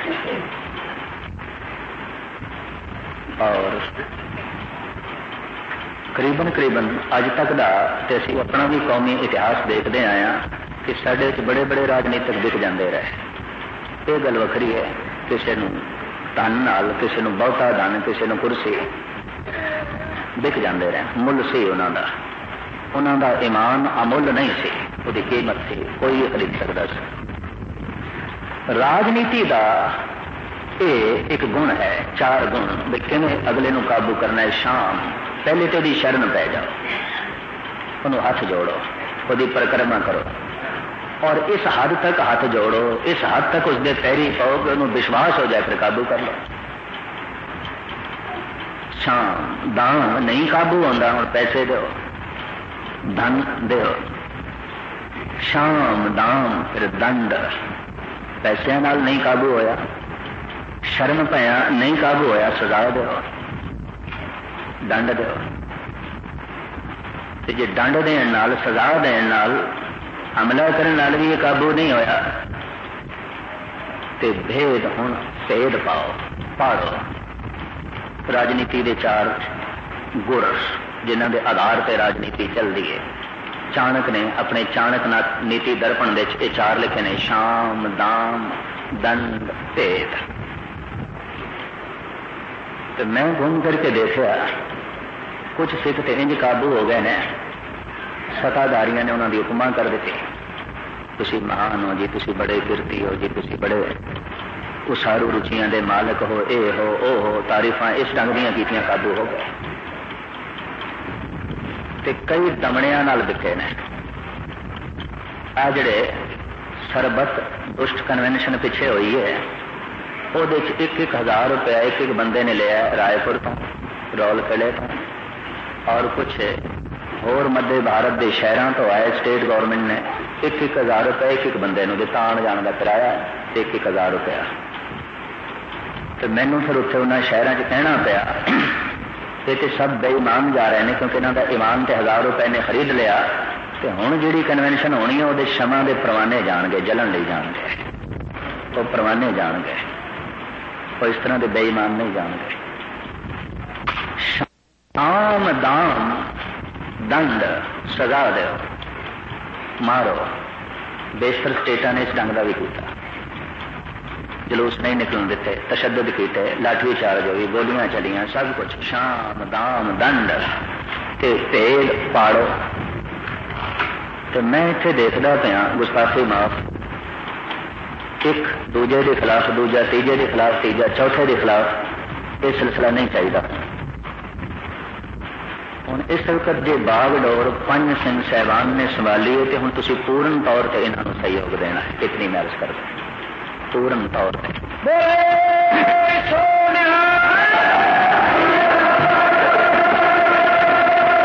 और करीबन अज तक का तो असीं अपना भी कौमी इतिहास देखते आए हैं कि साडे बड़े बड़े राजनीतिक बिक जाते रहे। ये गल वखरी है, किसी को धन नाल, किसी को बहुता धन, किसी को कुर्सी बिक जाते रहे। मुल सी उन्होंने ईमान अमुल नहीं सी, उसकी कीमत थी, कोई खरीद सकता सी। राजनीति का ये एक गुण है, 4 गुण भी किवें अगले नूं काबू करना है। शाम पहले तो उसकी शरण पै जाओ, उन्होंने हथ जोड़ो, उसकी परिक्रमा करो, और इस हद तक हथ जोड़ो, इस हद तक उसके पैरी पाओ कि उन्होंने विश्वास हो जाए, फिर काबू कर लो। शाम दाम नहीं काबू होता, हुण पैसे दो, धन दो। शाम दाम फिर दंड। पैसे नाल नहीं काबू होया, शरण पाया नहीं काबू होया, सजा दो, दंड दो। ते जे दंड देण नाल, सजा देण नाल, हमला करन नाल भी ये काबू नहीं होया, ते भेद हुण भेद पाओ, पाड़ो। राजनीति के 4 गुर जिन्हों के आधार पर राजनीति चलती है। चाणक ने अपने चाणक नीति दर्पण में ये 4 लिखे ने, शाम दाम दंड भेद। तो मैं घूम करके देखा कुछ सिख तो इंज काबू हो गए ने, सत्ताधारियों ने उन्होंने उपमा कर दी, तुसी महान हो जी, तुसी बड़े कीर्ति हो जी, तुसी बड़े उसारू रुचियां दे मालक हो, ए हो ओ हो, तारीफां इस ढंग दियां कीतियां, काबू हो गए। ते कई दमड़ियां नाल बिके ने। आ जिहड़े सरबत दुष्ट कन्वेंशन पिछे हुई है, ਉਹਦੇ 1,000 रुपया एक बंदे ने लिया रायपुर तो, रौल किले तो, और कुछ होर मध्य भारत के शहरों तो आए। स्टेट गवर्नमेंट ने 1,000 रुपया एक बंदे को दिता, आने जाने का किराया 1,000 रुपया। तो मैनू फिर उत्थे उन्होंने शहरों च कहना पाया कि सब बेईमान जा रहे हैं, क्योंकि इन्हों का ईमान तो 1000 रुपए ने खरीद लिया। तो हुण जिहड़ी कन्वेंशन होनी है वो शमा के परवाने जाणगे, जलन नहीं जाणगे, तो परवाने जाणगे, और इस तरह के बेईमान नहीं जाणगे। शाम दाम दंड सजा दो, मारो। बेशतर स्टेटा ने इस ढंग का भी किया, जलूस नहीं निकलन देते, तशद्दुद किए, लाठी चार्ज हुई, गोलियां चलियां, सब कुछ। शाम दाम दंड ते भेद पाड़ो। तो मैं इत्थे देखदा पिया गुस्ताखी माफ, एक दूजे के खिलाफ दूजा, तीजे के खिलाफ तीजा, चौथे के खिलाफ, यह सिलसिला नहीं चाहिए। हुण इस वक्त जो बागडोर पंज सिंह साहबान ने संभाली है, तो हुण तुसीं पूर्ण तौर पर इन्हों सहयोग देना है, इतनी मैं अर्ज करदा, पूर्ण तौर पर।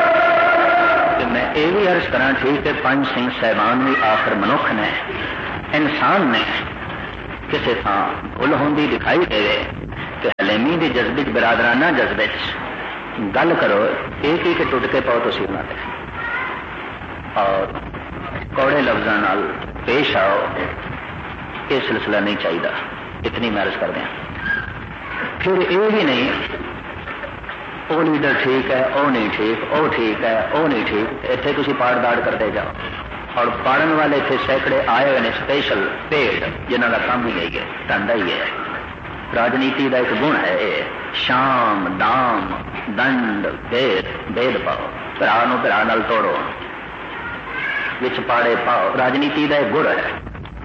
मैं ये भी अर्ज करा, ठीक है, पंज सिंह साहबान भी आखिर मनुख ने, इंसान ने किसी थां भुल होंदी दिखाई देवे तो हलेमी के जज्बे बिरादराना जज्बे गल करो, एक एक टुट के पाओ तुम उन्होंने और कौड़े लफ्जों नाल पेश आओ। ये सिलसिला नहीं चाहिए, इतनी मैं अर्ज करते हैं। फिर ये भी नहीं वो लीडर ठीक है, वो नहीं ठीक, वो ठीक है, वो नहीं ठीक, इतने तुम पाड़ दाड़ करते जाओ। और पढ़न वाले इतने सैकड़े आए हुए ने स्पेशल पेड़ जिन्हों का काम ही यही है, धंधा ही है। राजनीति का एक गुण है शाम दाम दंड भेदभाव, भरा नूं भरा नाल तोड़ो, विच पाड़े पाओ। राजनीति का एक गुण है।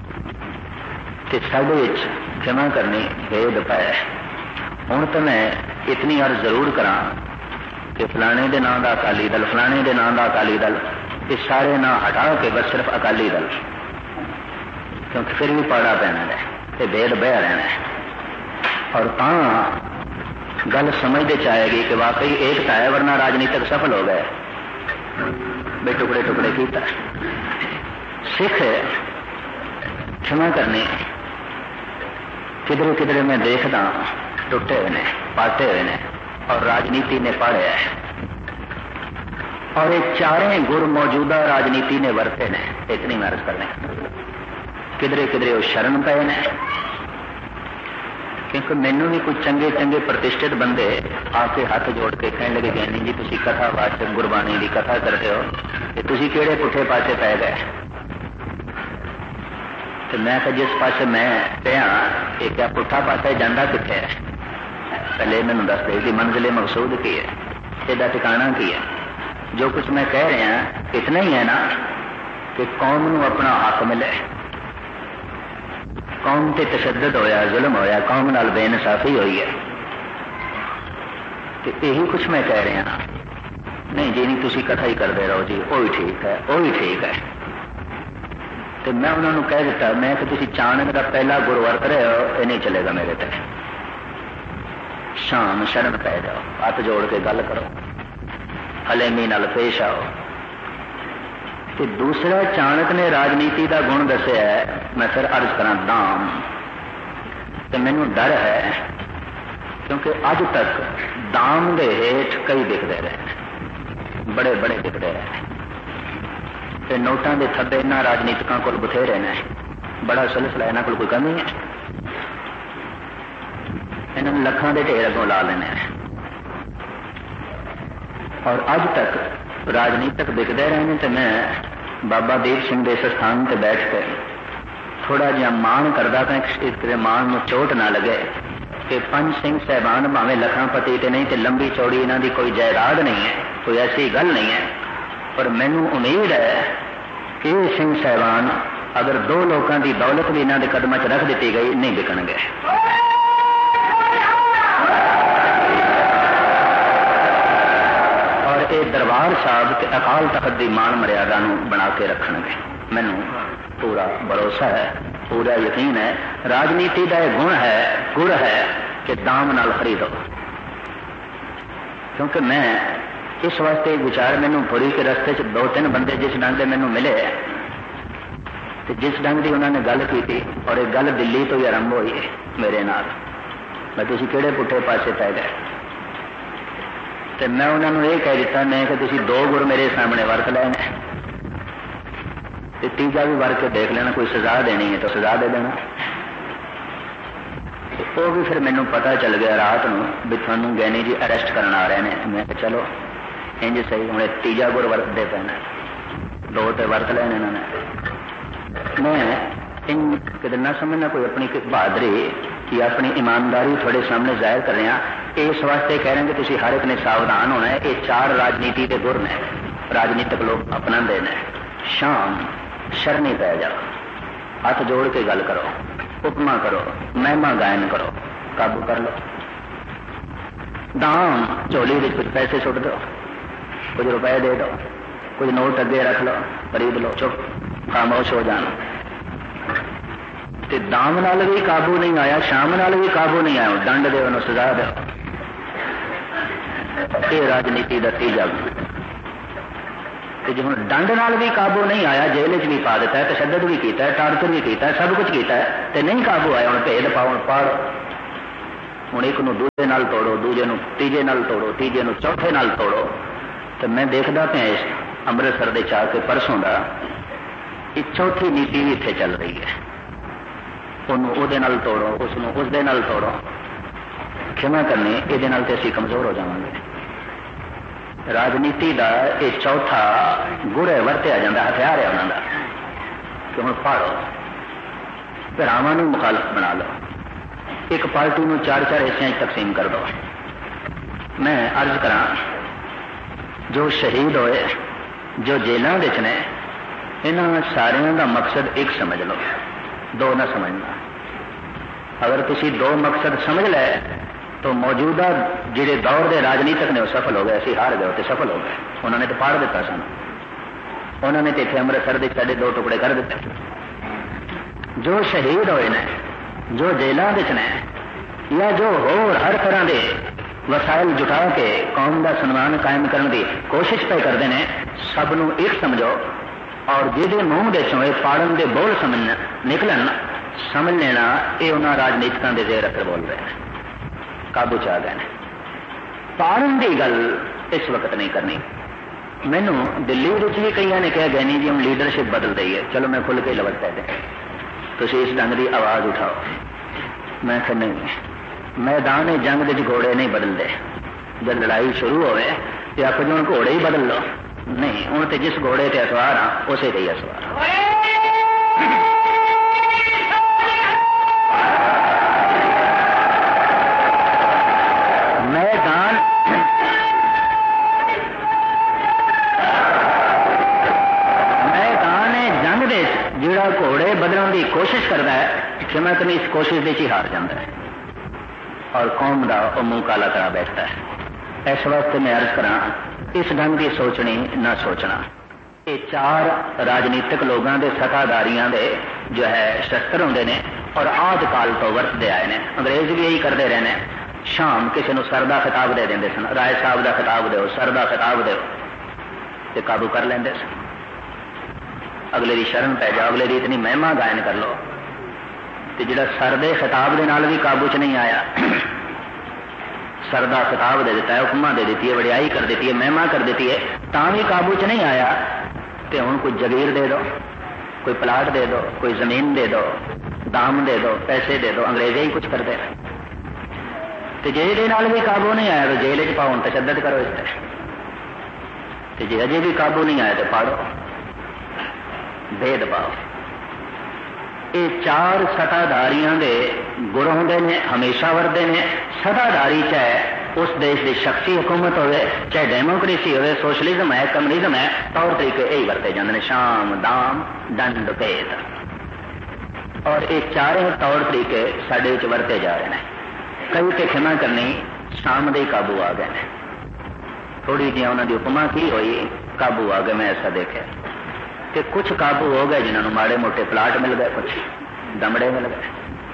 साडे क्षमा करनी भेद पै। हुण तो मैं इतनी अर्ज जरूर करा कि फलाने के नाम का अकाली दल, फलाने के नाम का अकाली दल, ये सारे ना हटा के बस सिर्फ अकाली दल, क्योंकि फिर भी पाड़ा पैना है तो भेद बह रहना है। और गल समझते चाहेगी कि वाकई एकता है, वरना राजनीतिक सफल हो गए, बे टुकड़े टुकड़े किया। सिख क्षमा करनी किधरे किधरे मैं देखता टुटे हुए ने, पाटे हुए ने, और राजनीति ने पाड़े है। और ये चारें गुर मौजूदा राजनीति ने वरते ने, इतनी महरज करने। किधरे किधरे वो शरण पे ने, क्योंकि मैनू भी कुछ चंगे चंगे प्रतिष्ठित बंदे आके हाथ जोड़ के कहने लगे ज्ञानी जी तुसी कथावाचक गुरबाणी की कथा करते हो, कि तुसी केड़े पुठे पासे पै गए। तो मैं कहा जिस पासे मैं पिया ये क्या पुठा पासा जाता कितने है, पहले मैनू दस दे कि मंजिले मकसूद की है, इसका ठिकाना की है। जो कुछ मैं कह रहा इतना ही है ना कि कौम नू अपना हक मिले, कौम ते तशद्दद होया, जुल्म होया, कौम नाल बेइंसाफी हुई है, तो यही कुछ मैं कह रहा। नहीं जी नहीं तुसी कथा ही करते रहो जी, वो ही ठीक है, वो ही ठीक है। तो मैं उन्होंने कह दिता, मैं कि तुसी चाणक का पहला गुरु वरत रहे हो, ये नहीं चलेगा मेरे ते। शाम शरण पै जाओ, हाथ जोड़ के गल करो, हलेमी नाल पेश आओ। तो दूसरा चाणक ने राजनीति का गुण दसिया है, मैं फिर अर्ज करा दाम। तो मैनू डर है क्योंकि अज तक दाम के हेठ कई दिखते रहे, बड़े बड़े दिखते रहे। तो नोटां के थब्बे इन्हां राजनीतिकों को बथेरे ने, बड़ा सिलसिला इन्हां कोल कोई कमी है, इन्होंने लखां के ढेर अगों ला लेने। और अज तक राजनीतिक दिखते रहे हैं। तो मैं बाबा दीप सिंह के इस स्थान पर बैठ के थोड़ा जिहा मान करता था, इस मान में चोट ना लगे कि पंच सिंह साहबान भावें लखापति तो नहीं, तो लंबी चौड़ी इन्हों की कोई जायदाद नहीं है, कोई ऐसी गल नहीं है। पर मैनू उम्मीद है कि सिंह साहबान अगर दो लोगों की दौलत भी इन्हों के कदम च रख दी गई नहीं बिकणगे। और ये दरबार साहब के अकाल तख्त की मान मर्यादा बना के रखणगे। मैनू पूरा भरोसा है, पूरा यकीन है। राजनीति का यह गुण है कि दाम नाल खरीदो। क्योंकि मैं इस वास्ते विचार मैनू पूरी के रस्ते च दो तीन बंदे जिस ढंग से मैनू मिले, तो जिस ढंग की उन्होंने गल की थी, और एक गल दिल्ली तो ही आरंभ हुई है मेरे नाल, मैं तुसी केड़े पुठे पासे पै गए। तो मैं उन्होंने ये कह दिता, मैं कि तुसी दो गुर मेरे सामने वरत लेने, तीजा भी वर के देख लेना, कोई सजा देनी है तो सजा दे देना। वो भी फिर मैनू पता चल गया रात भी थानू गैनी जी अरेस्ट करना आ रहे हैं। मैं चलो इंज सही, हूँ तीजा गुर वरतते पैना, दो तो वरत लेने इन्होंने। मैं इन कितने ना समझना कोई अपनी बहादुरी या अपनी ईमानदारी थोड़े सामने जाहिर कर रहा, इस वास्ते कह रहे हैं कि तुसी हर एक ने सावधान होना है। ये चार राजनीति के गुर ने, राजनीतिक लोग अपना देने। शाम शरणी पै जाओ, हाथ जोड़ के गल करो, उपमा करो, महिमा गायन करो, काबू कर लो। दाम झोली में कुछ पैसे सुट दो, कुछ रुपए दे दो, कुछ नोट अगे रख लो, खरीद लो, चुप खामोश हो जाना। ते दाम नाल भी काबू नहीं आया, शाम नाल भी काबू नहीं आया, दंड दो, उन्हें सजा दो। ये राजनीति का तीजा। तो जो हम डंड नाल भी काबू नहीं आया, जेल च भी पा दिता है, तशद्दद भी किया है, टार्चर भी किया है, सब कुछ किया है, तो नहीं काबू आया, हम भेद पाओ पाड़ो। हूँ एक नूं दूजे नाल तोड़ो, दूजे नूं तीजे नाल तोड़ो, तीजे नूं चौथे नाल तोड़ो। तो मैं देखदा पिया इस अमृतसर दे चाह के परसों दा एक चौथी नीति भी इत्थे चल रही है। उन्होंने उहदे नाल तोड़ो, उसनूं उसदे नाल तोड़ो। क्षमा करनी, इहदे नाल ते असीं कमजोर हो जावांगे। राजनीति का यह चौथा गुड़ वरत्या जाता, हथियार है उन्होंने कि हम पाड़ो, भरावां नूं मुखालफ बना लो, एक पार्टी नूं 4-4 हिस्सों तकसीम कर दो। मैं अर्ज करा, जो शहीद होए, जो जेलों विच ने, इन्हां सारियां दा मकसद एक समझ लो, दो ना समझना। अगर तुसी दो मकसद समझ ले तो मौजूदा जिहड़े दौर के राजनीतिक ने सफल हो गए, असीं हार गए तो सफल हो गए। उन्होंने तो पाड़ दिता सन, उन्होंने तो इत्थे अमृतसर के साढ़े 2 टुकड़े कर दिते। जो शहीद होए ने, जो जेलों विच ने, या जो होर हर तरह के वसाइल जुटा के कौम का सन्मान कायम करने की कोशिश पे करते हैं, सबनों एक समझो और जिहदे मूँह दे चों पाड़न के बोल निकलन समझ लेना, ये उन्होंने राजनीतिकों के जेर असर बोल रहे हैं, काबू च आ गए। पाड़न की गल इस वक्त नहीं करनी। मैनू दिल्ली भी कई ने कहा गए नहीं जी हम लीडरशिप बदल रही है, चलो मैं खुल के लवज कह दें, तुम इस ढंग की आवाज़ उठाओ। मैं कहा नहीं, मैदान जंग के घोड़े नहीं बदलते। जब लड़ाई शुरू होवे तो आप जो घोड़े ही बदल लो, नहीं, हूँ तो जिस घोड़े से असवार हाँ उसे ही असवार। जिहड़ा घोड़े बदलने की कोशिश करता है, क्षमा करनी, इस कोशिश की हार जाता है और कौम का वह मुंह काला करा बैठता है। इस वास्ते मैं अर्ज करा, इस ढंग की सोचनी ना सोचना। ये 4 राजनीतिक लोगों के सत्ताधारियों के जो है शस्त्र होंगे ने और आद काल तो वरतते आए ने। अंग्रेज भी यही करते रहे ने। शाम किसी को सर का खिताब दे देंगे सन, राय साहब का खिताब दो, सर का खिताब दो, तो काबू कर लेंगे सन। अगले की शरण पै जाओ, अगले की इतनी महिमा गायन कर लो, तो जिहड़ा सर दे खिताब के नाल भी काबू च नहीं आया, सर का खिताब दे दिता है, हुक्मा दे दी है, वडियाई कर दी है, महिमा कर दी है, तां भी काबू च नहीं आया, तो हुण कोई जगीर दे दो, कोई प्लाट दे दो, कोई जमीन दे दो, दाम दे दो, पैसे दे दो, अंग्रेजे ही कुछ करते हैं। तो जे दे नाल भी काबू नहीं आया तो जेल च पाओ, तशद्दद करो इस पर। तो जे अजे भी काबू नहीं आया तो पाड़ो, भेदभाव। ये 4 सत्ताधारियों के गुण होंगे ने, हमेशा वरते ने। सत्ताधारी चाहे उस देश की शख्सी हुकूमत हो, चाहे डेमोक्रेसी हो, सोशलिज्म है, कम्युनिज्म है, तौर तरीके यही वरते जाते हैं, शाम दाम दंड भेद। और ये 4 तौर तरीके साडे विच वरते जा रहे हैं। कई तो क्षमा करनी शाम दे काबू आ गए, थोड़ी जी उन्होंने उपमा की हुई, काबू आ गए। मैं ऐसा देखा कि कुछ काबू हो गए जिन्होंने माड़े मोटे प्लाट मिल गए, कुछ दमड़े मिल गए,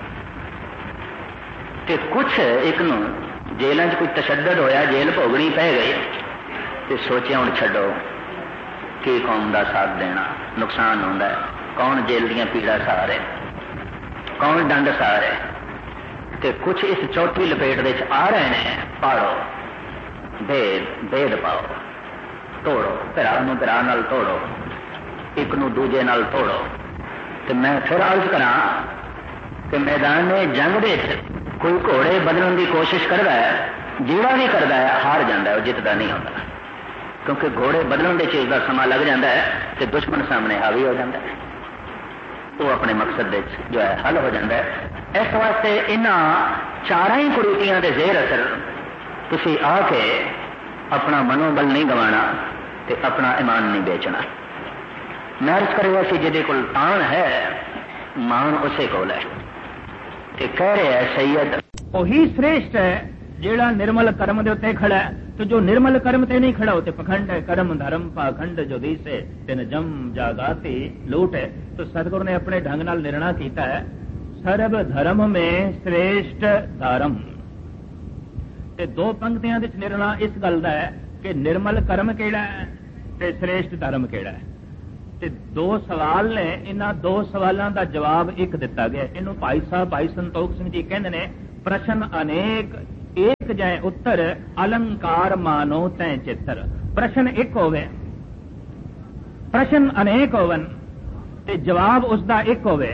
कि कुछ एक नूं जेलों कोई तशद्दद होया, जेल भोगनी पै गई, तो सोचा हुण छड्डो कि कौम का साथ देना नुकसान होंदा है, कौन जेल दीयां पीड़ा सहा रहे, कौन दंड सहा रहे। तो कुछ इस चौथी लपेट दे आ रहे हैं, पाड़ो, भेद पाओ, तोड़ो, भरा नूं भरा नाल तोड़ो, एक नूं दूजे नाल तोड़ो। तो मैं फिर अर्ज करा कि मैदान जंग दे कोई घोड़े बदलने की कोशिश करता है, जिहड़ा भी करता है हार जाता है, जितदा नहीं होता, क्योंकि घोड़े बदलने की चीज़ का समा लग जाता है तो दुश्मन सामने हावी हो जाता है, वो अपने मकसद जो है हल हो जाता है। इस वास्ते इन्हां 4 ही कुरीतियां के जेर असर तुसी आके अपना मनोबल नहीं गवाना ते अपना ईमान नहीं बेचना। मैं अर्ज करेगा कि जिहदे कोल तान है, मान उसे कोल है, ते कह रहे है सैयद वही श्रेष्ठ है जेड़ा निर्मल कर्म दे उत्ते खड़ा है। तो जो निर्मल कर्म ते नहीं खड़ा होते पखंड है, कर्म धर्म पाखंड जो दिसे तिन जम जागाती लूट है। तो सतगुरु ने अपने ढंग नाल निर्णय किया है, सर्व धर्म में श्रेष्ठ धर्म। ते 2 पंक्तियां विच निर्णय इस गल दा है कि निर्मल कर्म केड़ा है, ਤੇ ਸ੍ਰੇਸ਼ਟ ਧਰਮ ਕਿਹੜਾ ਹੈ। ਤੇ ਦੋ ਸਵਾਲ ਨੇ, ਇਹਨਾਂ ਦੋ ਸਵਾਲਾਂ ਦਾ ਜਵਾਬ ਇੱਕ ਦਿੱਤਾ ਗਿਆ। ਇਹਨੂੰ ਭਾਈ ਸਾਹਿਬ ਭਾਈ ਸੰਤੋਖ ਸਿੰਘ ਜੀ ਕਹਿੰਦੇ ਨੇ ਪ੍ਰਸ਼ਨ ਅਨੇਕ ਇੱਕ ਜੈ ਉੱਤਰ ਅਲੰਕਾਰ ਮਾਨੋ ਤੈ ਚਿੱਤਰ। ਪ੍ਰਸ਼ਨ ਇੱਕ ਹੋਵੇ, ਪ੍ਰਸ਼ਨ ਅਨੇਕ ਹੋਵਨ ਤੇ ਜਵਾਬ ਉਸਦਾ ਇੱਕ ਹੋਵੇ,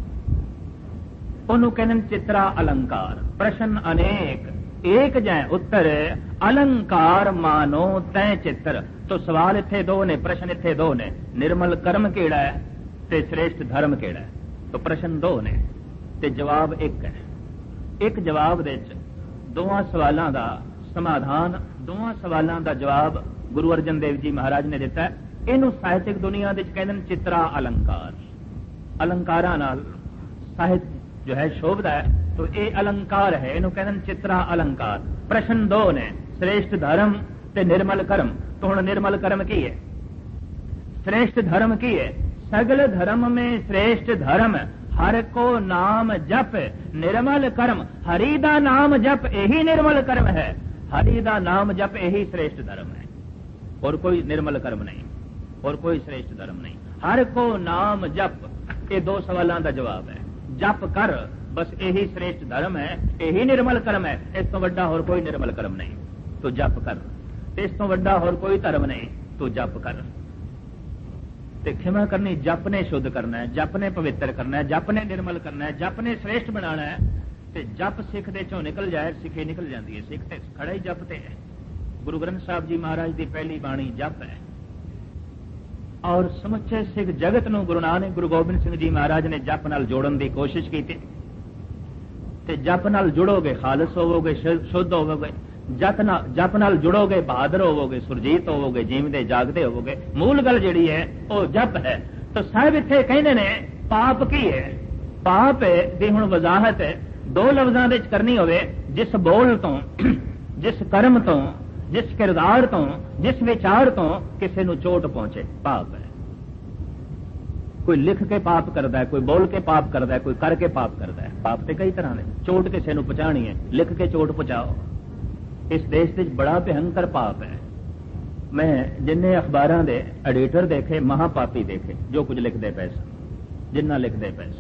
ਉਹਨੂੰ ਕਹਿੰਦੇ ਨੇ ਚਿਤਰਾ ਅਲੰਕਾਰ। ਪ੍ਰਸ਼ਨ ਅਨੇਕ ਇੱਕ ਜੈ ਉੱਤਰ ਅਲੰਕਾਰ ਮਾਨੋ ਤੈ ਚਿੱਤਰ। तो सवाल इत्थे दो ने, प्रश्न इत्थे दो ने, निर्मल कर्म केड़ा है ते श्रेष्ठ धर्म केड़ा है। तो प्रश्न दो ने ते जवाब एक है। एक जवाब दे दोवां सवालां दा समाधान, दोवां सवालां दा जवाब गुरु अर्जन देव जी महाराज ने दिता है। इहनूं ਸਾਹਿਤਕ दुनिया दे कहंदे ने चित्रा अलंकार। अलंकारां नाल ਸਾਹਿਤ जो है शोभदा है, तो ये अलंकार है, इहनूं कहंदे ने चित्रा अलंकार। प्रश्न दो ने, श्रेष्ठ धर्म ते निर्मल कर्म। तो हुण निर्मल कर्म की है, श्रेष्ठ धर्म की है। सगल धर्म में श्रेष्ठ धर्म हर को नाम जप निर्मल कर्म। हरि दा नाम जप यही निर्मल कर्म है। हरि दा नाम जप यही श्रेष्ठ धर्म है, और कोई निर्मल कर्म नहीं, और कोई श्रेष्ठ धर्म नहीं। हर को नाम जप, ये दो सवालों का जवाब है। जप कर, बस यही श्रेष्ठ धर्म है, यही निर्मल कर्म है। इस तो वड्डा और कोई निर्मल कर्म नहीं, तो जप कर। इस तो वड्डा और कोई धर्म नहीं, तो जप कर। ते खिमा करनी, जप ने शुद्ध करना है, जप ने पवित्र करना है, जप ने निर्मल करना है, जप ने श्रेष्ठ बनाना है। ते जप सिख दे चों निकल जाए, सिखे निकल जाती है। सिख ते खड़ा ही जप ते है। गुरु ग्रंथ साहब जी महाराज की पहली बाणी जप है, और समुचे सिख जगत नूं गुरु नानक गुरु गोबिंद सिंह जी महाराज ने जप नाल जोड़न की कोशिश की। ते जप नाल जुड़ोगे खालस होवोगे, शुद्ध होवोगे। जप नाल जुड़ोगे बहादुर होवोगे, सुरजीत होवोगे, जीवदे जागदे होवोगे। मूल गल जिहड़ी है वो जप है। तो साहब इत्थे कहंदे ने पाप की है। पाप दी हुण वजाहत दो लफ्जां दे विच करनी होवे, जिस बोल तो, जिस कर्म तो, जिस किरदार तो, जिस विचार तो किसी नूं चोट पहुंचे, पाप है। कोई लिख के पाप करता है, कोई बोल के पाप करता है, कोई करके पाप करता है। पाप ते कई तरह ने। चोट किसी नूं पहुंचानी है, लिख के चोट पहुंचाओ। इस देश में बड़ा भयंकर पाप है। मैं जिन्ने अखबारां दे एडिटर देखे, महापापी देखे, जो कुछ लिखते पे जिन्ना लिखते पे।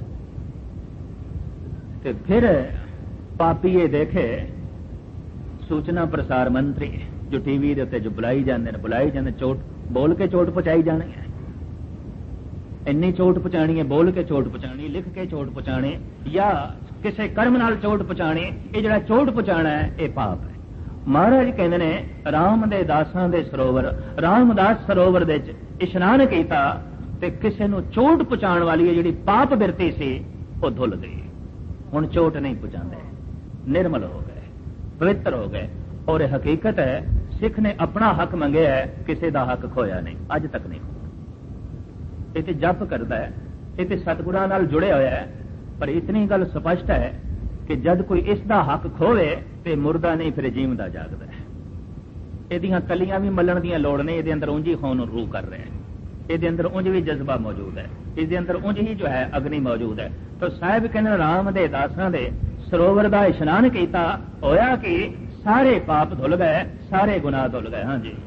ते फिर पापी ये देखे सूचना प्रसार मंत्री जो टीवी दे उत्ते जो बुलाई जाते चोट बोल के चोट पहुंचाई जानी है। इन्नी चोट पहुंचानी है, बोल के चोट पहुंचानी, लिख के चोट पहुंचानी, या किसी कर्म नाल चोट पहुंचानी। ये जिहड़ा चोट पहुंचाना है ये पाप है। महाराज कहते ने राम दे दासां दे सरोवर, रामदास सरोवर दे इशनान कीता ते किसी नूं चोट पहुंचाण वाली जिहड़ी पाप बिरती सी वो धुल गई। हुण चोट नहीं पहुंचाते, निर्मल हो गए, पवित्र हो गए। और हकीकत है सिख ने अपना हक मंगया है, किसी का हक खोया नहीं, अज तक नहीं। ये ते जप करता है, ये ते सतगुरां नाल जुड़े होया है। पर इतनी गल स्पष्ट है कि जद कोई इसका हक खोवे ते मुर्दा नहीं, फिर जीवदा जागदा है। इहदियां कलियां भी मलण दी लोड़ नहीं, इहदे अंदर उंज ही खून रूह कर रहे हैं, इहदे अंदर उंज भी जज्बा मौजूद है, इहदे अंदर उंज ही जो है अग्नि मौजूद है। तो साहिब कहने राम दे दासां दे सरोवर दा इशनान कीता, होया कि सारे पाप धुल गए, सारे गुनाह धुल गए। हाँ जी,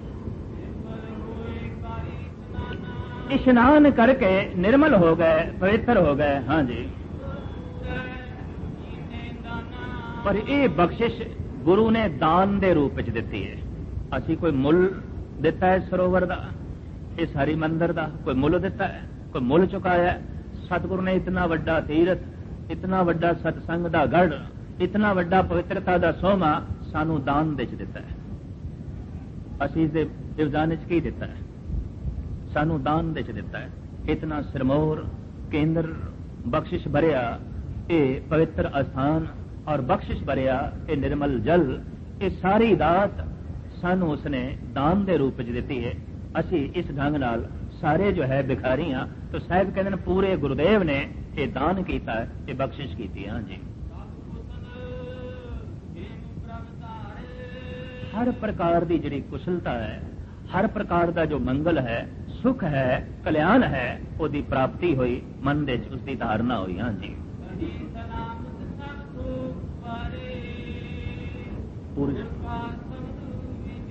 इशनान करके निर्मल हो गए, पवित्र हो गए। हाँ जी, पर यह बख्शिश गुरु ने दान दे रूप में दी है। असी कोई मुल दिता है सरोवर का, इस हरि मंदिर का कोई मुल दिता है, कोई मुल चुकाया है। सतगुरु ने इतना वड्डा तीरथ, इतना वड्डा सतसंग का गढ़, इतना वड्डा पवित्रता का सोमा सानू दान दे दिता है। असी इस इवजान की दिता है, सानू दान दे दिता है। इतना सिरमौर केंद्र बख्शिश भरिया ये पवित्र अस्थान और बख्शिश भरिया ये निर्मल जल, ये सारी दात सानू उसने दान दे रूप में दी है। असी इस ढंग नाल सारे जो है भिखारी हाँ। तो साहिब कहते हैं पूरे गुरुदेव ने ये दान किया है, ये बख्शिश की थी। हाँ जी, हर प्रकार की जिहड़ी कुशलता है, हर प्रकार का जो मंगल है, सुख है, कल्याण है, उसकी प्राप्ति हुई, मन दे उसकी धारणा हुई। हाँ जी,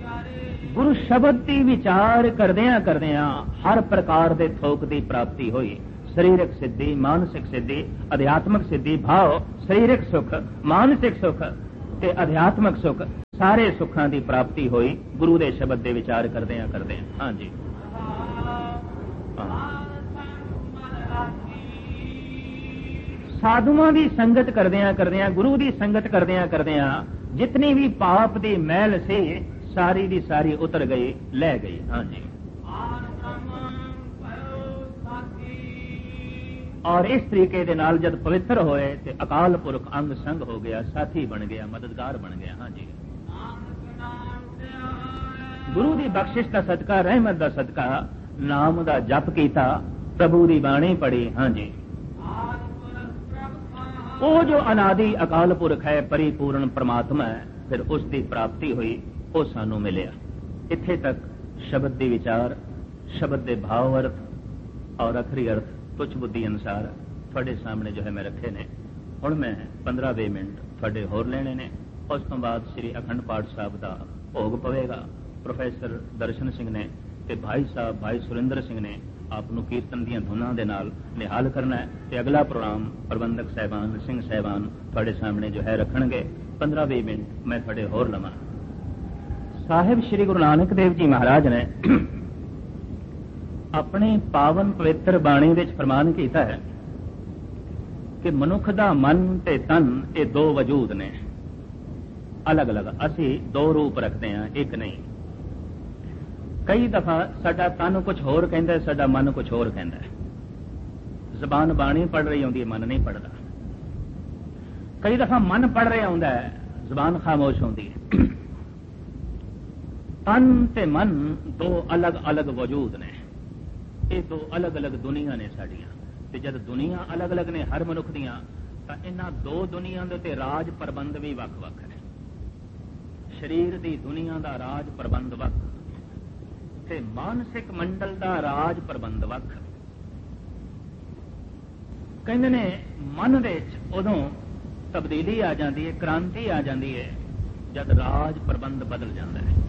गुरु शब्द की विचार करदियां करदियां हर प्रकार के थोक की प्राप्ति हुई। शरीरक सिद्धि, मानसिक सिद्धि, अध्यात्मक सिद्धि, भाव, शरीरक सुख, मानसिक सुख ते अध्यात्मक सुख, सारे सुखों की प्राप्ति हुई गुरु के शब्द के विचार करदियां करदियां। हाँ जी, साधुओं की संगत करदियां करदियां, गुरु की संगत करदियां करदियां जितनी भी पाप की मैल से सारी दी सारी उतर गई, लै गई। हाँ जी, और इस तरीके दे नाल जब पवित्र होए ते अकाल पुरख अंग संग हो गया, साथी बन गया, मददगार बन गया। हाँ जी, गुरु की बख्शिश का सदका, रहमत का सदका, नाम का जप कीता, प्रभु की बाणी पढ़ी। हाँ जी, वो जो अनादि अकाल पुरख है, परिपूर्ण परमात्मा है, फिर उसकी प्राप्ति हुई, वो सानू मिलिया। इत्थे तक शब्द के विचार, शब्द के भाव अर्थ और अखरी अर्थ तुच्छ बुद्धि अनुसार थोड़े सामने जो है मैं रखे ने। हुण मैं 15-20 मिनट थोड़े होर लेने ने। उस तो बाद श्री अखंड पाठ साहब का भोग पवेगा। प्रोफैसर दर्शन सिंह ने ते भाई साहब भाई सुरेंद्र सिंह ने आपनू कीर्तन दी धुनां दे नाल निहाल करना है। ते अगला प्रोग्राम प्रबंधक साहबान सिंह साहबान थोड़े सामने जो है रखणगे। 15-20 मिनट मैं थोड़े होर लवां। साहिब श्री गुरु नानक देव जी महाराज ने अपनी पावन पवित्र बाणी विच फरमान कीता है कि मनुख दा मन ते तन ये दो वजूद ने, अलग अलग। असी दो रूप रखते हैं, एक नहीं। कई दफा साडा तन कुछ होर कहंदा है, साडा मन कुछ होर कहंदा है। जबान बाणी पढ़ रही होंदी है, मन नहीं पढ़ता। कई दफा मन पढ़ रहा होंदा है, जबान खामोश होंदी है। तन ते मन दो अलग अलग वजूद ने, ये दो अलग अलग दुनिया ने साड़ियां। ते जब दुनिया अलग अलग ने हर मनुख दियां, तां इन्हां दो दुनिया दे ते राज प्रबंध भी वख वख है। शरीर दी दुनिया दा राज प्रबंध वख ते मानसिक मंडल दा राज प्रबंध वख। कहंदे ने मन दे विच उदों तब्दीली आ जाती है, क्रांति आ जाती है जब राज प्रबंध बदल जाता है।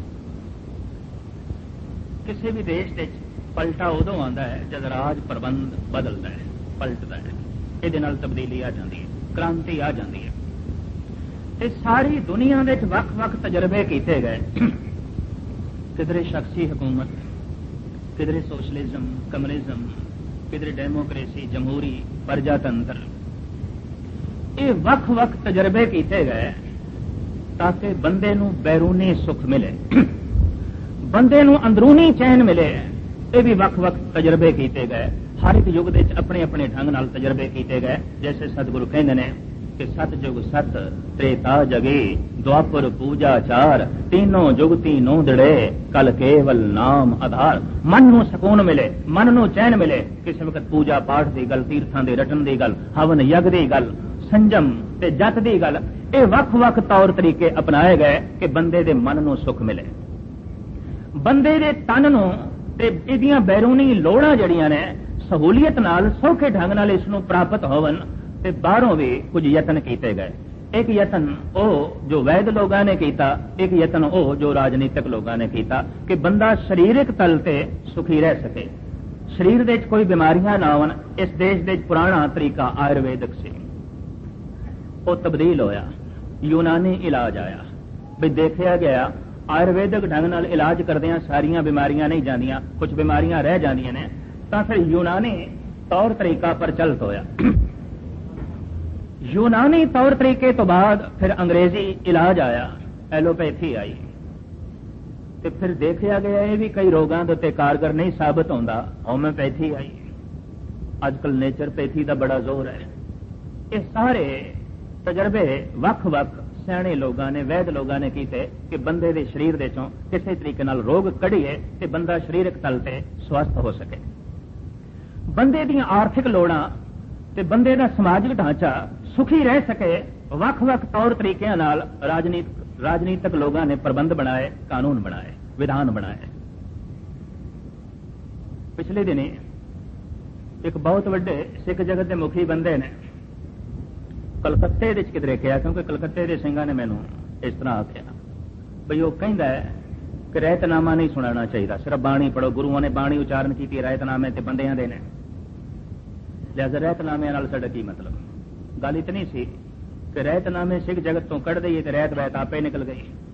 किसी भी देश के पलटा उदों आता है जब राज प्रबंध बदलता है, पलटता है। ये नाल तब्दीली आ जाती है, क्रांति आ जाती है। ते सारी दुनिया में वख वख तजर्बे किए गए। किधरे शख्सी हुकूमत, किधरे सोशलिज्म, कम्युनिज्म, किधरे डेमोक्रेसी, जमहूरी, प्रजातंत्र। ये वख वख तजर्बे किए गए ताकि बंदे नूं बैरूनी सुख मिले, बंदे नूं अंदरूनी चैन मिले। ये भी वख वख तजर्बे किए गए। हर एक युग के अपने अपने ढंग नाल तजर्बे किए गए। जैसे सतगुरु कहते हैं कि सत जुग सत, त्रेता जगे, द्वापर पूजा चार, तीनों जुग तीनों दड़े, कल केवल नाम आधार। मन नूं सुकून मिले, मन नूं चैन मिले। किसी वक्त पूजा पाठ की गल, तीर्थां दे रटन की गल, हवन यज्ञ की गल, संजम ते जत की गल, ये वख वख तौर तरीके अपनाए गए कि बंदे दे मन नूं सुख मिले। बंदे दे तन नूं ते इहदियां बैरूनी लोड़ां जड़ियां ने सहूलियत नाल सौखे ढंग नाल इस नूं प्राप्त होवन ते बाहरों भी कुछ यतन किए गए। एक यतन ओ जो वैद लोगों ने किया, एक यतन ओ जो राजनीतिक लोगों ने किया कि बंदा शरीरक तल ते सुखी रह सके, शरीर दे कोई बीमारियां ना आवन। इस देश दे पुराना तरीका आयुर्वेदिक से वो तब्दील होया, यूनानी इलाज आया। भी देखा गया आयुर्वेदिक ढंग नाल इलाज करदियां सारियां बीमारियां नहीं जांदियां, कुछ बीमारियां रह जांदियां ने। तां फिर यूनानी तौर तरीका प्रचलित होया। यूनानी तौर तरीके तो बाद फिर अंग्रेजी इलाज आया, एलोपैथी आई। ते फिर देखा गया ये भी कई रोगों के उत्ते कारगर नहीं साबित होंदा, होम्योपैथी आई। अजकल नेचरपैथी का बड़ा जोर है। ये सारे तजर्बे वख वख सियाणे लोगों ने, वैद लोगों ने किए कि बंदे दे शरीर दे चों किसी तरीके नाल रोग कढ़ीए ते बंदा शरीरक तल ते स्वस्थ हो सके। बंदे दी आर्थिक लोड़ां ते बंदे दा समाजिक ढांचा सुखी रह सके, वख वख तौर तरीकों नाल राजनीतिक लोगों ने प्रबंध बनाए, कानून बनाए, विधान बनाए। पिछले दिनी एक बहुत बड़े सिख जगत के मुखी बंदे ने कलकत्ते किधरे कहा, क्योंकि कलकत्ते के सिंघां ने मैनू इस तरह आख्या बई वो कहंदा है कि ਰਹਿਤਨਾਮਾ नहीं सुनाना चाहिए, सिर्फ बाणी पढ़ो। गुरुओं ने बाणी उच्चारण की, ਰਹਿਤਨਾਮੇ ਤੇ ਬੰਦਿਆਂ ਦੇ ਨੇ। लिहाजा ਰਹਿਤਨਾਮਿਆਂ ਨਾਲ ਸਾਡਾ ਕੀ मतलब? गल इतनी सी कि ਰਹਿਤਨਾਮੇ सिख जगत तो कढ़ दईए तो ਰਹਿਤ ਬੈਤ आपे निकल गई।